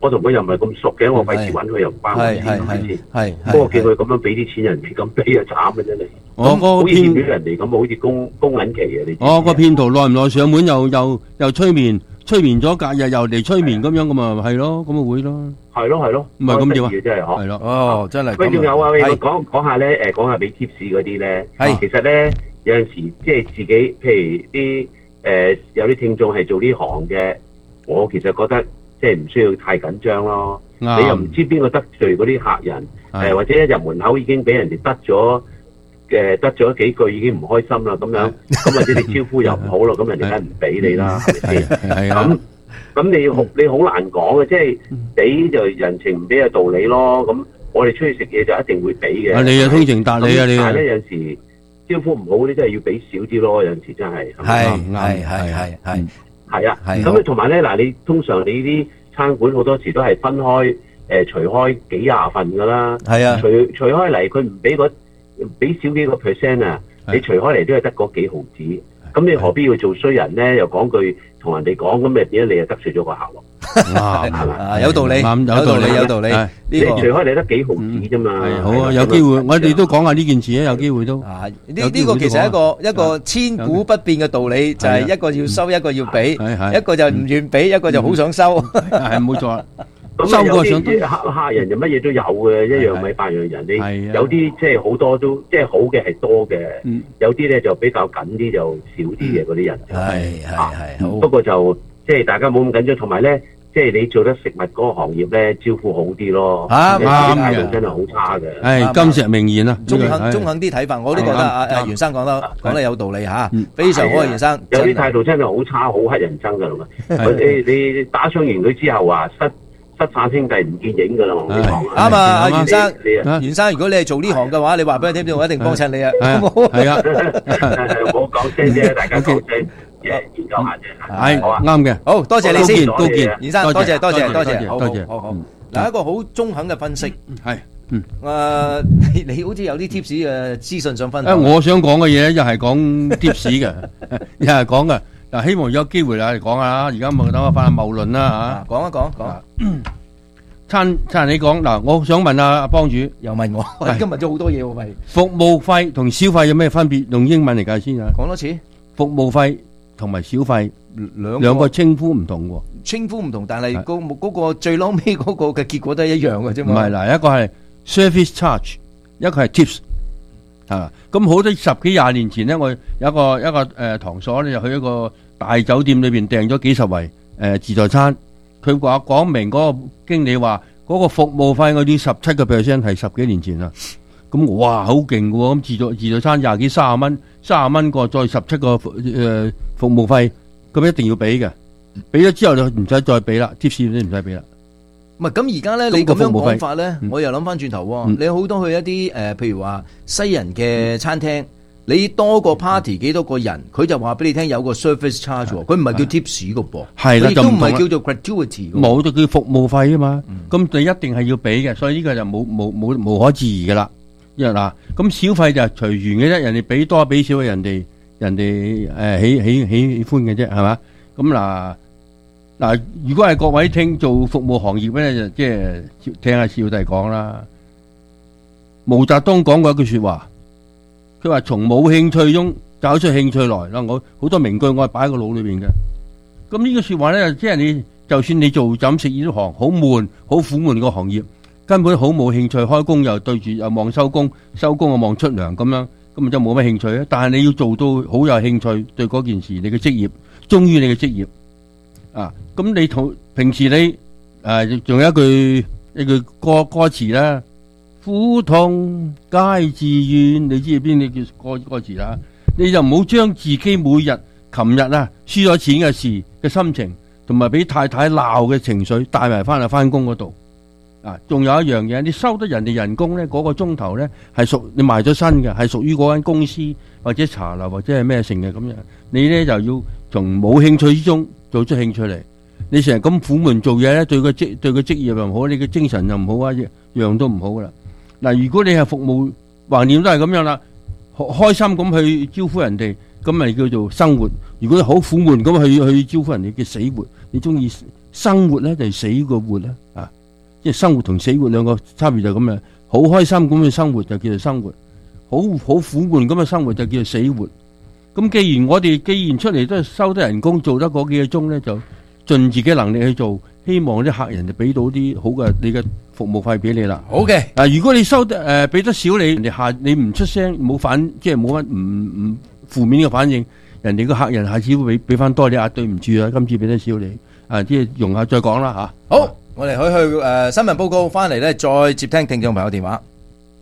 我同佢又唔係咁熟嘅，我費事揾佢又唔關我事，係咪先？係。不過見佢咁樣俾啲錢人哋咁俾啊，慘嘅真係。好似欠咗人哋咁，好似供銀期啊！你我個騙徒耐唔耐上門又催眠咗隔日又嚟催眠咁樣，咁咪係咯，咁咪會咯。 係咯， 唔係咁點啊？ 真係嗬。 係咯。哦，真係。 喂，仲有啊？講下咧，講下俾 tips 嗰啲咧。係。其實咧有陣時即係自己，譬如啲有啲聽眾係做呢行嘅，我其實覺得即係唔需要太緊張咯。你又唔知邊個得罪嗰啲客人，或者一入門口已經俾人哋得咗幾句已經唔開心啦，咁樣咁或者你招呼又唔好咯，咁人哋梗係唔俾你啦，係咪先？咁你好難講嘅，即係俾就人情，唔俾就道理咯。咁我哋出去食嘢就一定會俾嘅。 你啊通情達理啊你。 但係咧有陣時招呼唔好嗰啲真係要俾少啲咯，有陣時真係。係啊，咁同埋咧嗱，你通常你啲餐館好多時都係分開除開幾廿份㗎啦。係啊，除開嚟佢唔俾少幾個 percent 啊，你除開嚟都係得嗰幾毫子，咁你何必要做衰人咧？又講句同人哋講，咁咪變咗你又得罪咗個客咯？係咪？ 有道理，有道理。 你除開你得幾毫子啫嘛？ 好啊，有機會我哋都講下呢件事啊，有機會都。 呢個其實係一個千古不變嘅道理，就係一個要收，一個要俾，一個就唔願俾，一個就好想收。 係冇錯。 咁有啲客人就乜嘢都有嘅，一樣米八樣人。你有啲即係好多都即係好嘅係多嘅，有啲咧就比較緊啲就少啲嘅嗰啲人。係。不過就即係大家冇咁緊張，同埋咧即係你做得食物嗰個行業咧，招呼好啲咯。啱嘅，真係好差嘅。 係金石名言啊！ 中肯啲睇法，我都覺得袁生講得有道理嚇，非常好啊！袁生有啲態度真係好差，好乞人憎㗎嘛。你打傷完佢之後話失散兄弟唔見影噶啦，我同你講。 啱啊，袁生，如果你係做呢行嘅話，你話俾我聽，我一定幫襯你啊，好唔好？ 係啊， 我講聲啫，大家講聲，研究下啫。 係啱嘅， 好多謝你先， 高見， 袁生，多謝， 好。 嗱，一個好中肯嘅分析， 係， 你好似有啲 tips 嘅資訊想分享。 我想講嘅嘢又係講 tips 嘅，又係講嘅。嗱，希望有機會啦，嚟講下啦。而家咪等我翻下謬論啦嚇。 講一講。 餐你講嗱，我想問阿幫主， 又問我，今日咗好多嘢喎，喂。 服務費同消費有咩分別？用英文嚟解先啊。 講多次。 服務費同埋小費兩個稱呼唔同喎。 稱呼唔同，但係嗰個最撈尾嗰個嘅結果都係一樣嘅啫嘛。 唔係嗱，一個係 service charge， 一個係 tips。咁好多十幾廿年前咧，我有一個堂所咧，就去一個大酒店裏邊訂咗幾十圍自助餐。佢講明嗰個經理話嗰個服務費我啲17%係10幾年前啦。咁哇好勁嘅喎！咁自助餐廿幾30蚊個，再17個服務費，咁一定要俾嘅。俾咗之後就唔使再俾啦，tips都唔使俾啦。 唔係咁而家咧，你咁樣講法咧，我又諗翻轉頭喎。你好多去一啲譬如話西人嘅餐廳，你多個 party 幾多個人，佢就話俾你聽有個 service charge 喎，佢唔係叫 tips 嘅噃， 係啦， 亦都唔係叫做 gratuity， 冇就叫服務費啊嘛。咁你一定係要俾嘅，所以呢個就無可置疑嘅啦。因為嗱，咁小費就係隨緣嘅啫，人哋俾多俾少，人哋喜歡嘅啫，係嘛？咁嗱，如果係各位做服務行業咧，就即係聽下小弟講啦。毛澤東講過一句說話，佢話從冇興趣中找出興趣來啦。我好多名句我係擺喺個腦裏邊嘅。咁呢個說話咧，即係你就算你做飲食呢行好悶、好苦悶個行業，根本好冇興趣。開工又對住又望收工，收工又望出糧咁樣，咁就冇乜興趣啊。但係你要做到好有興趣，對嗰件事，你嘅職業忠於你嘅職業。咁你同平時你仲有一句歌詞啦，苦痛皆自願，你知邊啲叫歌詞啦？你就唔好將自己每日琴日輸咗錢嘅事嘅心情，同埋俾太太鬧嘅情緒帶埋翻去翻工嗰度。仲有一樣嘢，你收得人哋人工咧，嗰個鐘頭咧係你賣咗身嘅，係屬於嗰間公司或者茶樓或者係咩成嘅咁樣。你咧就要從冇興趣之中做出興趣嚟。你成日咁苦悶做嘢咧，對個職業又唔好，你嘅精神又唔好啊，樣都唔好噶啦。嗱，如果你係服務橫掂都係咁樣啦，開心咁去招呼人哋，咁咪叫做生活。如果好苦悶咁去招呼人哋嘅死活，你中意生活咧就係死個活啦，即係生活同死活兩個差別就咁樣，好開心咁嘅生活就叫做生活，好苦悶咁嘅生活就叫做死活。咁既然我哋出嚟都係收得人工，做得嗰幾個鐘咧，就盡自己能力去做，希望啲客人就俾到啲好嘅你嘅服務費俾你啦。 好嘅， 如果你收得俾得少你，人哋你唔出聲冇反，即係冇乜唔負面嘅反應，人哋個客人下次會俾翻多你對唔住啊，今次俾得少你即係容下再講啦嚇。 好，我哋去新聞報告翻嚟咧，再接聽聽眾朋友電話。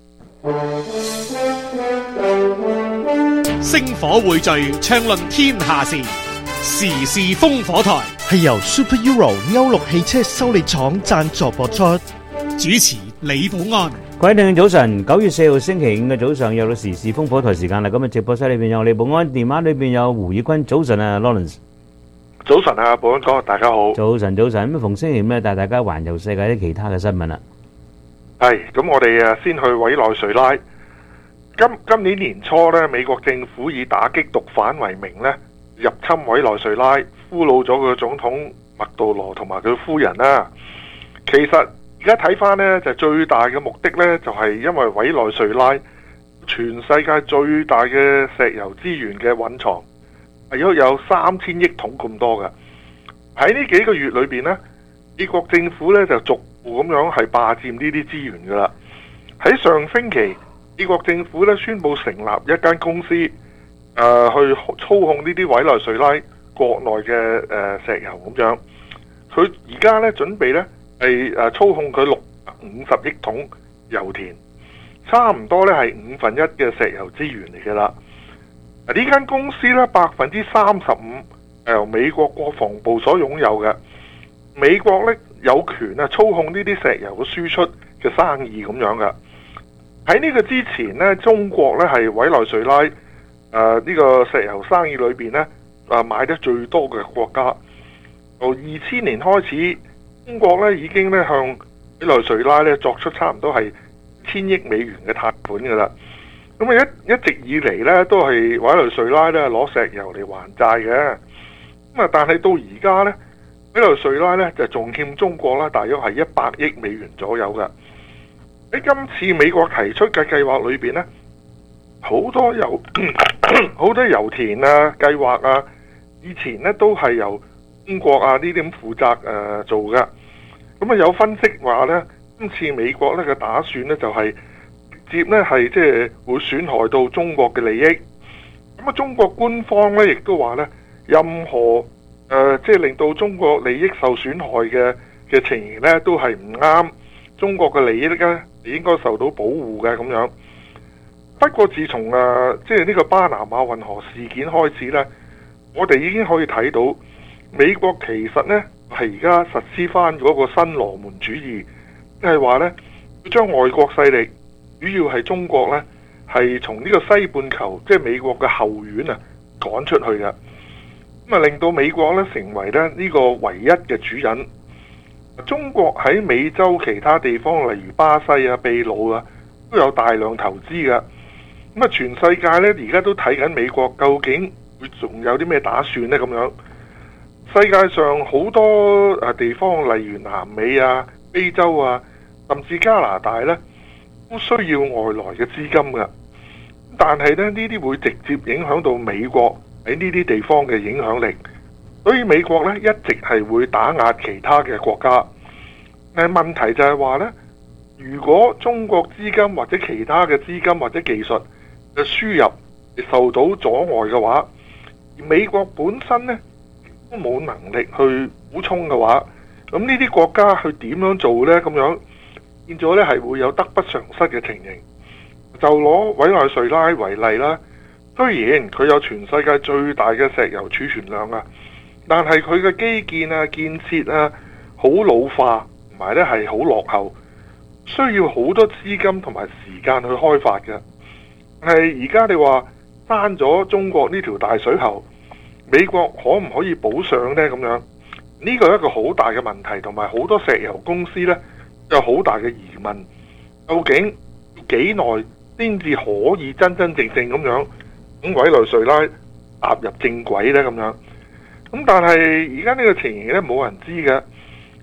星火匯聚，暢論天下事，時事烽火台係由 Super Euro 歐陸汽車修理廠贊助播出， 主持李寶安。 各位聽眾早晨，9月4號星期五嘅早上又到時事烽火台時間啦。咁啊，直播室裏邊有李寶安，電話裏邊有胡以坤。早晨啊 ，Lawrence。 早晨啊，寶安哥，大家好。 早晨，早晨。咁逢星期五咧，帶大家環遊世界啲其他嘅新聞啦。 係，咁我哋先去委內瑞拉。今年年初咧，美國政府以打擊毒販為名咧，入侵委內瑞拉，俘虜咗佢總統麥杜羅同埋佢夫人啦。其實而家睇翻呢，就最大嘅目的呢，就係因為委內瑞拉全世界最大嘅石油資源嘅蘊藏，係有3000億桶咁多嘅。喺呢幾個月裏邊呢，美國政府呢就逐步咁樣係霸佔呢啲資源噶啦。喺上星期，美國政府咧宣布成立一間公司，去操控呢啲委內瑞拉國內嘅石油咁樣。佢而家咧準備咧係操控佢650億桶油田，差唔多咧係1/5嘅石油資源嚟嘅啦。呢間公司咧35%由美國國防部所擁有嘅，美國咧有權操控呢啲石油嘅輸出嘅生意咁樣嘅。喺呢個之前呢，中國呢係委內瑞拉呢個石油生意裏邊呢買得最多嘅國家。由2000年開始，中國呢已經呢向委內瑞拉呢作出差唔多係1000億美元嘅貸款噶啦。咁啊一直以嚟呢都係委內瑞拉呢攞石油嚟還債嘅。咁啊，但係到而家呢，委內瑞拉呢就仲欠中國啦，大約係100億美元左右嘅。喺今次美國提出嘅計劃裏邊呢，好多油田啊、計劃啊，以前呢都係由中國啊呢啲咁負責做嘅。咁啊有分析話呢，今次美國呢嘅打算呢就係直接呢係即係會損害到中國嘅利益。咁啊中國官方呢亦都話呢，任何即係令到中國利益受損害嘅情形呢都係唔啱，中國嘅利益呢應該受到保護嘅咁樣。不過自從即係呢個巴拿馬運河事件開始呢，我哋已經可以睇到美國其實呢係而家實施翻嗰個新羅門主義，即係話呢要將外國勢力，主要係中國呢係從呢個西半球即係美國嘅後院趕出去嘅，咁啊令到美國呢成為呢個唯一嘅主人。中國喺美洲其他地方，例如巴西啊、秘魯啊，都有大量投資嘅。咁啊，全世界呢而家都睇緊美國究竟會仲有啲咩打算呢？咁樣，世界上好多地方，例如南美啊、非洲啊，甚至加拿大呢，都需要外來嘅資金嘅。但係呢啲會直接影響到美國喺呢啲地方嘅影響力。所以美國咧一直係會打壓其他嘅國家，但係問題就係話咧，如果中國資金或者其他嘅資金或者技術嘅輸入受到阻礙嘅話，而美國本身咧都冇能力去補充嘅話，咁呢啲國家去點樣做呢？咁樣變咗咧係會有得不償失嘅情形。就攞委內瑞拉為例啦，雖然佢有全世界最大嘅石油儲存量啊，但係佢嘅基建啊、建設啊好老化，同埋咧係好落後，需要好多資金同埋時間去開發嘅。係而家你話閂咗中國呢條大水喉，美國可唔可以補上呢？咁樣呢個係一個好大嘅問題，同埋好多石油公司呢有好大嘅疑問，究竟要幾耐先至可以真真正正咁樣咁委內瑞拉踏入正軌呢？咁樣。咁但係而家呢個情形咧冇人知嘅，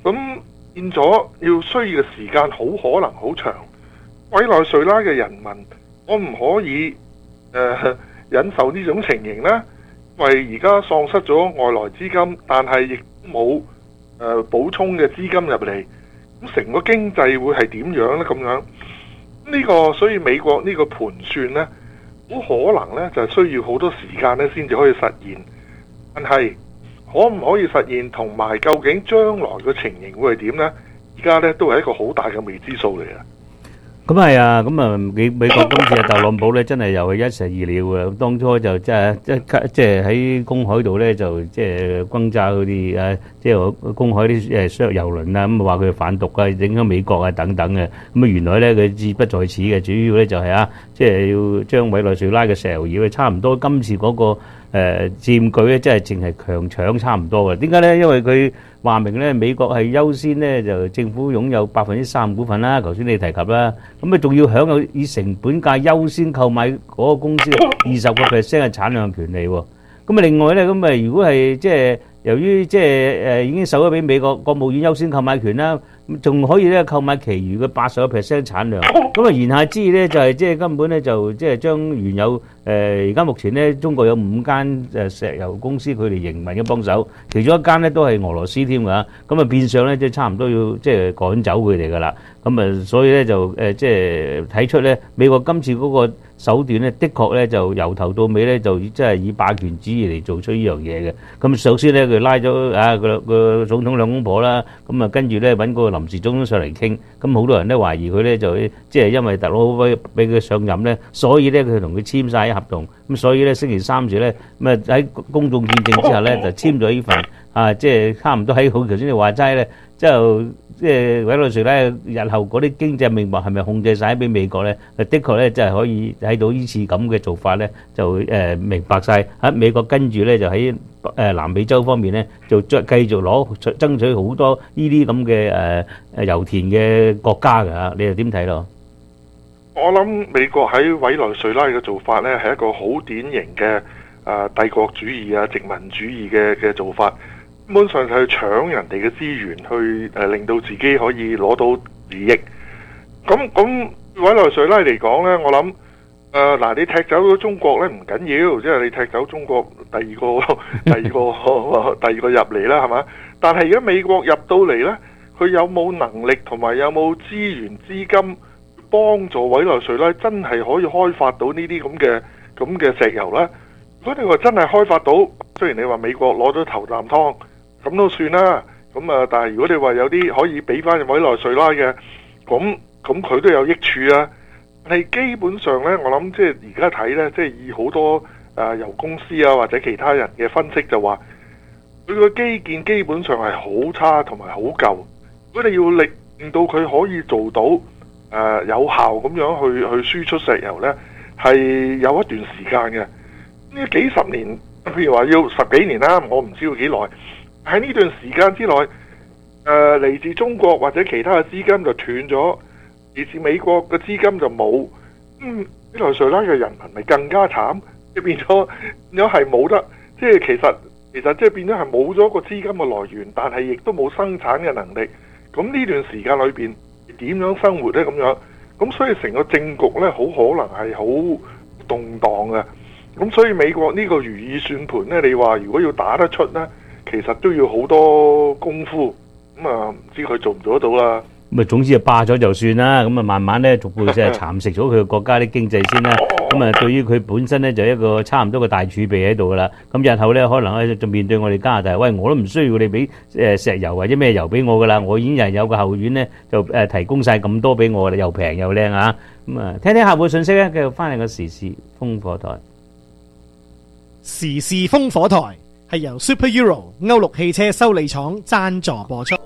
咁變咗要需要嘅時間好可能好長。委內瑞拉嘅人民，我唔可以忍受呢種情形呢？因為而家喪失咗外來資金，但係亦冇補充嘅資金入嚟，咁成個經濟會係點樣呢？咁樣呢個，所以美國呢個盤算呢，好可能呢就係需要好多時間呢先至可以實現。但係可唔可以實現，同埋究竟將來嘅情形會係點呢？而家呢都係一個好大嘅未知數嚟嘅。 咁係啊，咁啊美國今次特朗普咧真係又係一石二鳥嘅。當初就即係喺公海度咧就即係轟炸嗰啲即係公海啲商遊輪啊，咁話佢販毒啊，影響美國啊等等嘅。咁啊原來咧佢志不在此嘅，主要咧就係即係要將委內瑞拉嘅石油業差唔多今次嗰個佔據咧，即係淨係強搶差唔多嘅。點解咧？因為佢話明咧，美國係優先咧，就政府擁有3%股份啦。頭先你提及啦，咁啊仲要享有以成本價優先購買嗰個公司20% 嘅產量權利喎。咁啊另外咧，咁啊如果係即係由於即係已經售咗俾美國國務院優先購買權啦，咁仲可以咧購買其餘嘅80% 產量。咁啊言下之意咧就係即係根本咧就即係將原有而家目前咧中國有5間石油公司佢哋營運嘅幫手，其中一間咧都係俄羅斯添㗎。咁啊變相咧即係差唔多要即係趕走佢哋㗎啦。咁啊所以咧就即係睇出咧美國今次嗰個手段咧，的確咧就由頭到尾咧就即係以霸權主義嚟做出呢樣嘢嘅。咁首先咧佢拉咗個總統兩公婆啦，咁啊跟住咧揾個臨時總統上嚟傾。咁好多人都懷疑佢咧就即係因為特朗普俾佢上任咧，所以咧佢同佢簽晒合同。咁所以咧星期三時咧咁啊喺公眾見證之下咧就簽咗呢份即係差唔多喺好頭先你話齋咧，即係委內瑞拉日後嗰啲經濟命脈係咪控制晒俾美國咧？的確咧，即係可以睇到呢次咁嘅做法咧，就明白晒喺美國跟住咧就喺南美洲方面咧，就繼續爭取好多呢啲咁嘅油田嘅國家㗎嚇，你又點睇咯？ 我諗美國喺委內瑞拉嘅做法咧，係一個好典型嘅帝國主義殖民主義嘅做法。根本上就去搶人哋嘅資源，去令到自己可以攞到利益。咁委內瑞拉嚟講呢，我諗嗱，你踢走咗中國呢唔緊要，即係你踢走中國第二個入嚟啦，係嘛？但係而家美國入到嚟呢，佢有冇能力同埋有冇資源資金幫助委內瑞拉真係可以開發到呢啲咁嘅石油呢？如果你話真係開發到，雖然你話美國攞咗頭啖湯。咁都算啦，咁但係如果你話有啲可以俾翻委內瑞拉嘅，咁佢都有益處啊。但係基本上呢，我諗即係而家睇呢，即係以好多油公司啊或者其他人嘅分析就話，佢個基建基本上係好差同埋好舊。如果你要令到佢可以做到有效咁樣去輸出石油呢，係有一段時間嘅。呢幾十年，譬如話要10幾年啦，我唔知要幾耐。喺呢段時間之內，嚟自中國或者其他嘅資金就斷咗，嚟自美國嘅資金就冇。委內瑞拉嘅人民咪更加慘，即係變咗係冇得，即係其實即係變咗係冇咗個資金嘅來源，但係亦都冇生產嘅能力。咁呢段時間裏邊點樣生活呢？咁樣咁所以成個政局呢，好可能係好動盪嘅。咁所以美國呢個如意算盤呢，你話如果要打得出呢，其實都要好多功夫，唔知佢做唔做得到啦。 咁總之就霸咗就算啦，咁慢慢咧逐步即係蠶食咗佢嘅國家啲經濟先啦。咁對於佢本身咧就一個差唔多嘅大儲備喺度噶啦。咁日後咧可能咧就面對我哋加拿大，喂，我都唔需要你俾石油或者咩油俾我噶啦，我已經係有個後院咧就提供晒咁多俾我啦，又平又靚啊！咁聽聽客戶信息咧，繼續翻嚟個時事風火台。 時事風火台係由 Super Euro 歐陸汽車修理廠贊助播出。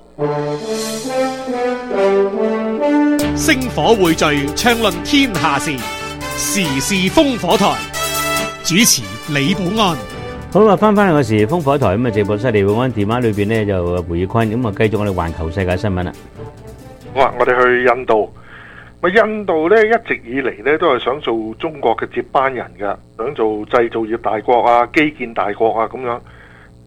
星火匯聚，暢論天下事，時事風火台。主持李寶安。 好啊，翻嚟個時事風火台咁啊，直播室李寶安電話裏邊咧就胡宇坤，咁啊繼續我哋環球世界新聞啦。 好啊，我哋去印度。印度咧一直以嚟咧都係想做中國嘅接班人㗎，想做製造業大國啊、基建大國啊咁樣。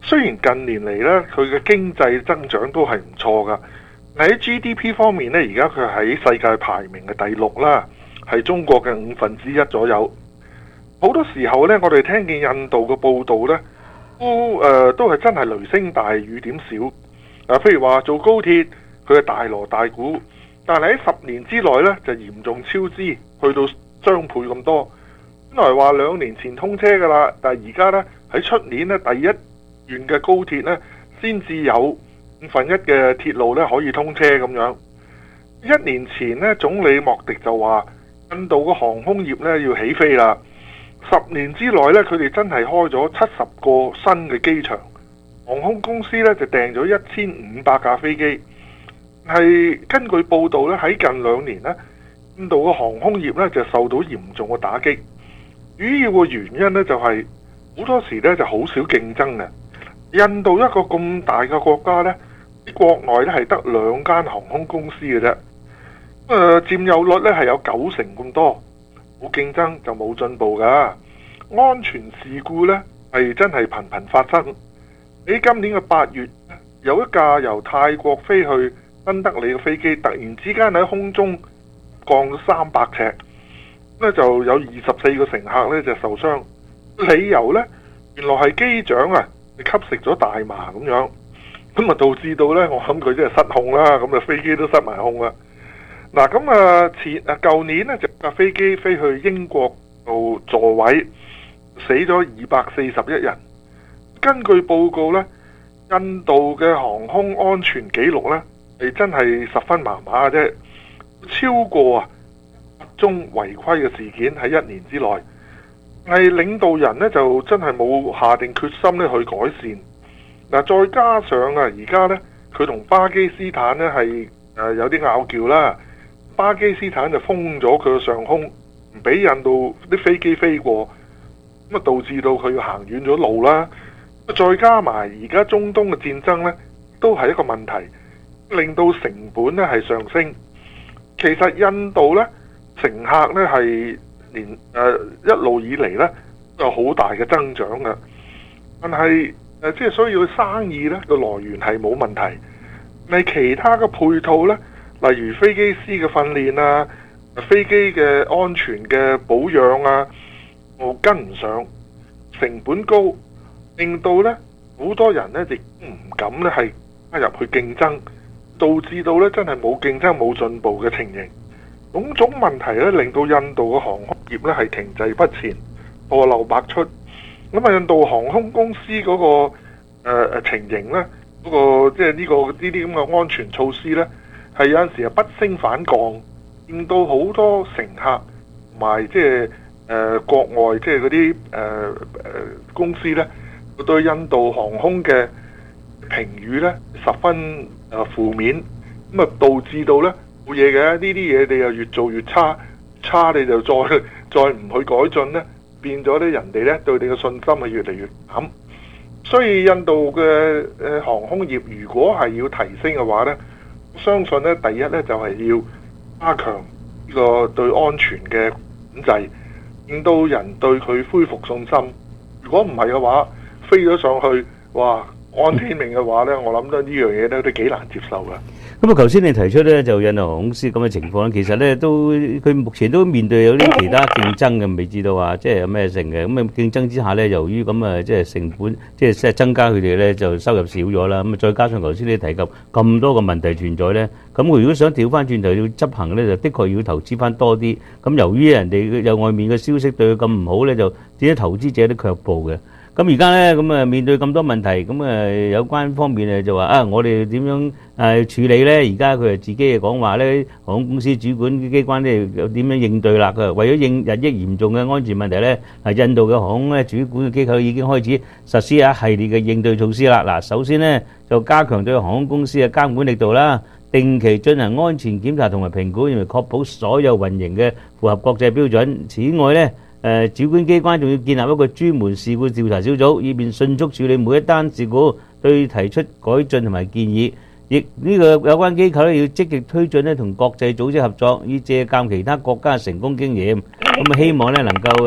雖然近年嚟呢，佢嘅經濟增長都係唔錯噶。喺 GDP 方面呢，而家佢喺世界排名嘅第6啦，係中國嘅1/5左右。好多時候呢，我哋聽見印度嘅報道呢，都係真係雷聲大雨點少。譬如話做高鐵，佢係大鑼大鼓，但係喺10年之內呢，就嚴重超支，去到雙倍咁多。本來話2年前通車噶啦，但係而家呢，喺出年呢，第一段嘅高鐵呢，先至有1/5嘅鐵路呢可以通車咁樣。1年前呢，總理莫迪就話印度嘅航空業呢要起飛啦。10年之內呢，佢哋真係開咗70個新嘅機場，航空公司呢就訂咗1500架飛機。係根據報道呢，喺近2年呢，印度嘅航空業呢就受到嚴重嘅打擊。主要嘅原因呢，就係好多時呢就好少競爭嘅。印度一個咁大嘅國家呢，喺國內呢係得2間航空公司嘅啫。佔有率呢係有90%咁多。冇競爭就冇進步㗎，安全事故呢係真係頻頻發生。喺今年嘅8月，有一架由泰國飛去新德里嘅飛機，突然之間喺空中降咗300尺，咁就有24個乘客呢就受傷。理由呢，原來係機長吸食咗大麻咁樣，咁導致到呢，我諗佢真係失控啦，咁飛機都失埋控啦。嗱，咁舊年呢，就架飛機飛去英國度座位，死咗241人。根據報告呢，印度嘅航空安全記錄呢，係真係十分麻麻嘅啫，超過宗違規嘅事件喺1年之內。係領導人呢，就真係冇下定決心呢去改善。再加上而家呢，佢同巴基斯坦呢係有啲拗撬啦。巴基斯坦就封咗佢嘅上空，唔俾印度啲飛機飛過，咁導致到佢要行遠咗路啦。再加埋而家中東嘅戰爭呢，都係一個問題，令到成本呢係上升。其實印度呢，乘客呢係一路以嚟呢都有好大嘅增長嘅，但係即係所以佢生意呢個來源係冇問題，但係其他嘅配套呢，例如飛機師嘅訓練啊、飛機嘅安全嘅保養啊，我跟唔上，成本高，令到呢好多人呢亦唔敢呢係加入去競爭，導致到呢真係冇競爭冇進步嘅情形。種種問題呢令到印度嘅航空業呢係停滯不前、錯漏百出。咁印度航空公司嗰個情形呢，嗰個即係呢啲咁嘅安全措施呢，係有陣時不升反降，令到好多乘客同埋即係國外即係嗰啲公司呢，對印度航空嘅評語呢十分負面，咁導致到呢冇嘢嘅呢啲嘢你又越做越差，你就再唔去改進呢，變咗咧人哋呢對你嘅信心係越嚟越淡。所以印度嘅航空業如果係要提升嘅話呢，相信咧，第一咧就係要加強呢個對安全嘅管制，令到人對佢恢復信心。如果唔係嘅話，飛咗上去，哇，安天命嘅話咧，我諗呢樣嘢咧都幾難接受噶。 咁啊，頭先你提出咧就印度航空公司咁嘅情況咧，其實咧都佢目前都面對有啲其他競爭嘅，未知道話即係有咩成嘅。咁啊競爭之下咧，由於咁啊即係成本即係增加佢哋咧就收入少咗啦。咁啊再加上頭先你提及咁多個問題存在咧，咁我如果想調翻轉頭要執行咧，就的確要投資翻多啲。咁由於人哋有外面嘅消息對佢咁唔好咧，就啲投資者都卻步嘅。咁而家咧，咁啊面對咁多問題，咁啊有關方面就話我哋點樣處理咧？而家佢自己講話咧，航空公司主管機關咧又點樣應對啦？佢話為咗應日益嚴重嘅安全問題咧，印度嘅航空咧主管嘅機構已經開始實施一系列嘅應對措施啦。嗱，首先咧就加強對航空公司嘅監管力度啦，定期進行安全檢查同埋評估，以確保所有運營嘅符合國際標準。此外咧，主管機關仲要建立一個專門事故調查小組，以便迅速處理每一單事故，對提出改進同埋建議。亦呢個有關機構咧要積極推進咧同國際組織合作，以借鑑其他國家嘅成功經驗。咁啊，希望咧能夠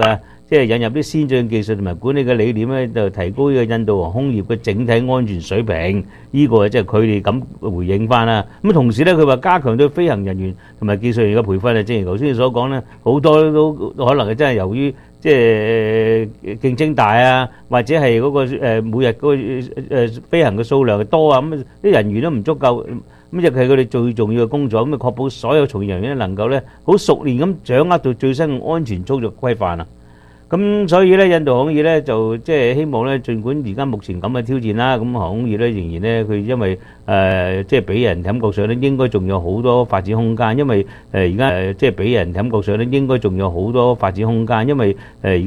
即係引入啲先進技術同埋管理嘅理念咧，就提高呢個印度航空業嘅整體安全水平。呢個即係佢哋咁回應翻啦。咁同時咧，佢話加強對飛行人員同埋技術員嘅培訓啊，正如頭先所講咧，好多都可能係真係由於即係競爭大啊，或者係嗰個每日嗰個飛行嘅數量多啊，咁啲人員都唔足夠。咁就係佢哋最重要嘅工作，咁啊確保所有從業人員能夠咧好熟練咁掌握到最新嘅安全操作規範啊。咁所以咧，印度航空業咧就即係希望咧，儘管而家目前咁嘅挑戰啦，咁航空業咧仍然咧佢因為即係俾人感覺上咧應該仲有好多發展空間，因為而家即係俾人感覺上咧應該仲有好多發展空間，因為